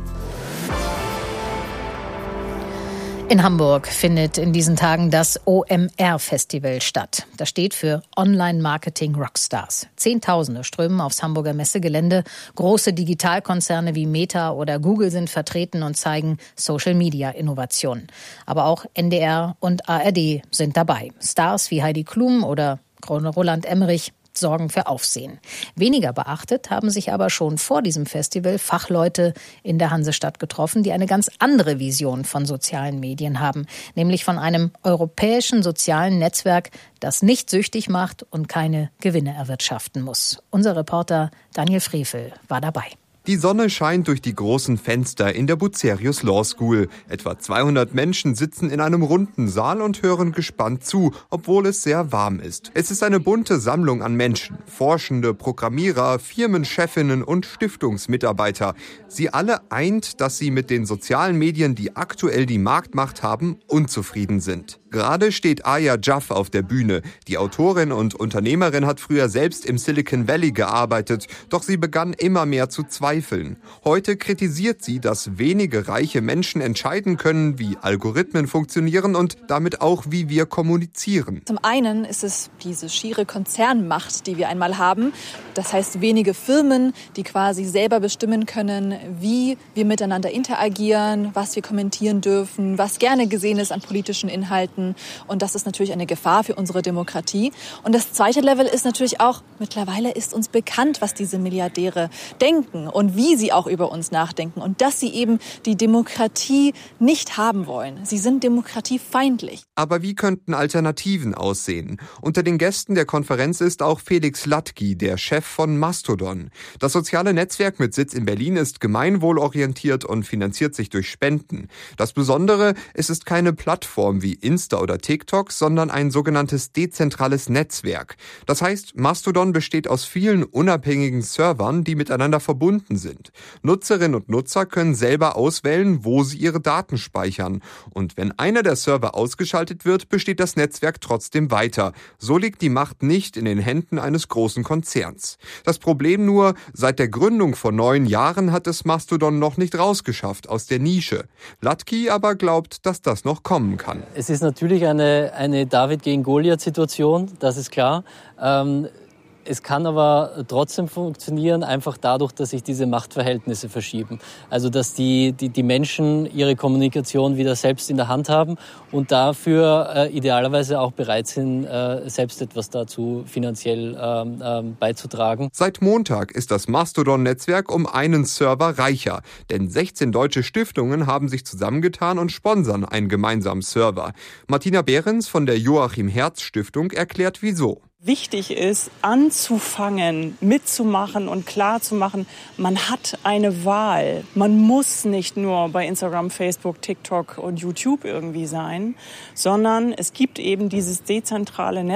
In Hamburg findet in diesen Tagen das O M R-Festival statt. Das steht für Online-Marketing Rockstars. Zehntausende strömen aufs Hamburger Messegelände. Große Digitalkonzerne wie Meta oder Google sind vertreten und zeigen Social-Media-Innovationen. Aber auch N D R und A R D sind dabei. Stars wie Heidi Klum oder Roland Emmerich sorgen für Aufsehen. Weniger beachtet haben sich aber schon vor diesem Festival Fachleute in der Hansestadt getroffen, die eine ganz andere Vision von sozialen Medien haben, nämlich von einem europäischen sozialen Netzwerk, das nicht süchtig macht und keine Gewinne erwirtschaften muss. Unser Reporter Daniel Frevel war dabei. Die Sonne scheint durch die großen Fenster in der Bucerius Law School. Etwa zweihundert Menschen sitzen in einem runden Saal und hören gespannt zu, obwohl es sehr warm ist. Es ist eine bunte Sammlung an Menschen. Forschende, Programmierer, Firmenchefinnen und Stiftungsmitarbeiter. Sie alle eint, dass sie mit den sozialen Medien, die aktuell die Marktmacht haben, unzufrieden sind. Gerade steht Aya Jaff auf der Bühne. Die Autorin und Unternehmerin hat früher selbst im Silicon Valley gearbeitet, doch sie begann immer mehr zu zweifeln. Heute kritisiert sie, dass wenige reiche Menschen entscheiden können, wie Algorithmen funktionieren und damit auch, wie wir kommunizieren. Zum einen ist es diese schiere Konzernmacht, die wir einmal haben. Das heißt, wenige Firmen, die quasi selber bestimmen können, wie wir miteinander interagieren, was wir kommentieren dürfen, was gerne gesehen ist an politischen Inhalten. finden. Und das ist natürlich eine Gefahr für unsere Demokratie. Und das zweite Level ist natürlich auch, mittlerweile ist uns bekannt, was diese Milliardäre denken und wie sie auch über uns nachdenken. Und dass sie eben die Demokratie nicht haben wollen. Sie sind demokratiefeindlich. Aber wie könnten Alternativen aussehen? Unter den Gästen der Konferenz ist auch Felix Latky, der Chef von Mastodon. Das soziale Netzwerk mit Sitz in Berlin ist gemeinwohlorientiert und finanziert sich durch Spenden. Das Besondere, es ist keine Plattform wie Insta oder TikTok, sondern ein sogenanntes dezentrales Netzwerk. Das heißt, Mastodon besteht aus vielen unabhängigen Servern, die miteinander verbunden sind. Nutzerinnen und Nutzer können selber auswählen, wo sie ihre Daten speichern. Und wenn einer der Server ausgeschaltet wird, besteht das Netzwerk trotzdem weiter. So liegt die Macht nicht in den Händen eines großen Konzerns. Das Problem nur, seit der Gründung vor neun Jahren hat es Mastodon noch nicht rausgeschafft aus der Nische. Latky aber glaubt, dass das noch kommen kann. Es ist natürlich eine, eine David gegen Goliath-Situation, das ist klar. Ähm Es kann aber trotzdem funktionieren, einfach dadurch, dass sich diese Machtverhältnisse verschieben. Also dass die, die, die Menschen ihre Kommunikation wieder selbst in der Hand haben und dafür äh, idealerweise auch bereit sind, äh, selbst etwas dazu finanziell ähm, ähm, beizutragen. Seit Montag ist das Mastodon-Netzwerk um einen Server reicher. Denn sechzehn deutsche Stiftungen haben sich zusammengetan und sponsern einen gemeinsamen Server. Martina Behrens von der Joachim-Herz-Stiftung erklärt, wieso. Wichtig ist, anzufangen, mitzumachen und klarzumachen, man hat eine Wahl. Man muss nicht nur bei Instagram, Facebook, TikTok und YouTube irgendwie sein, sondern es gibt eben dieses dezentrale Netz.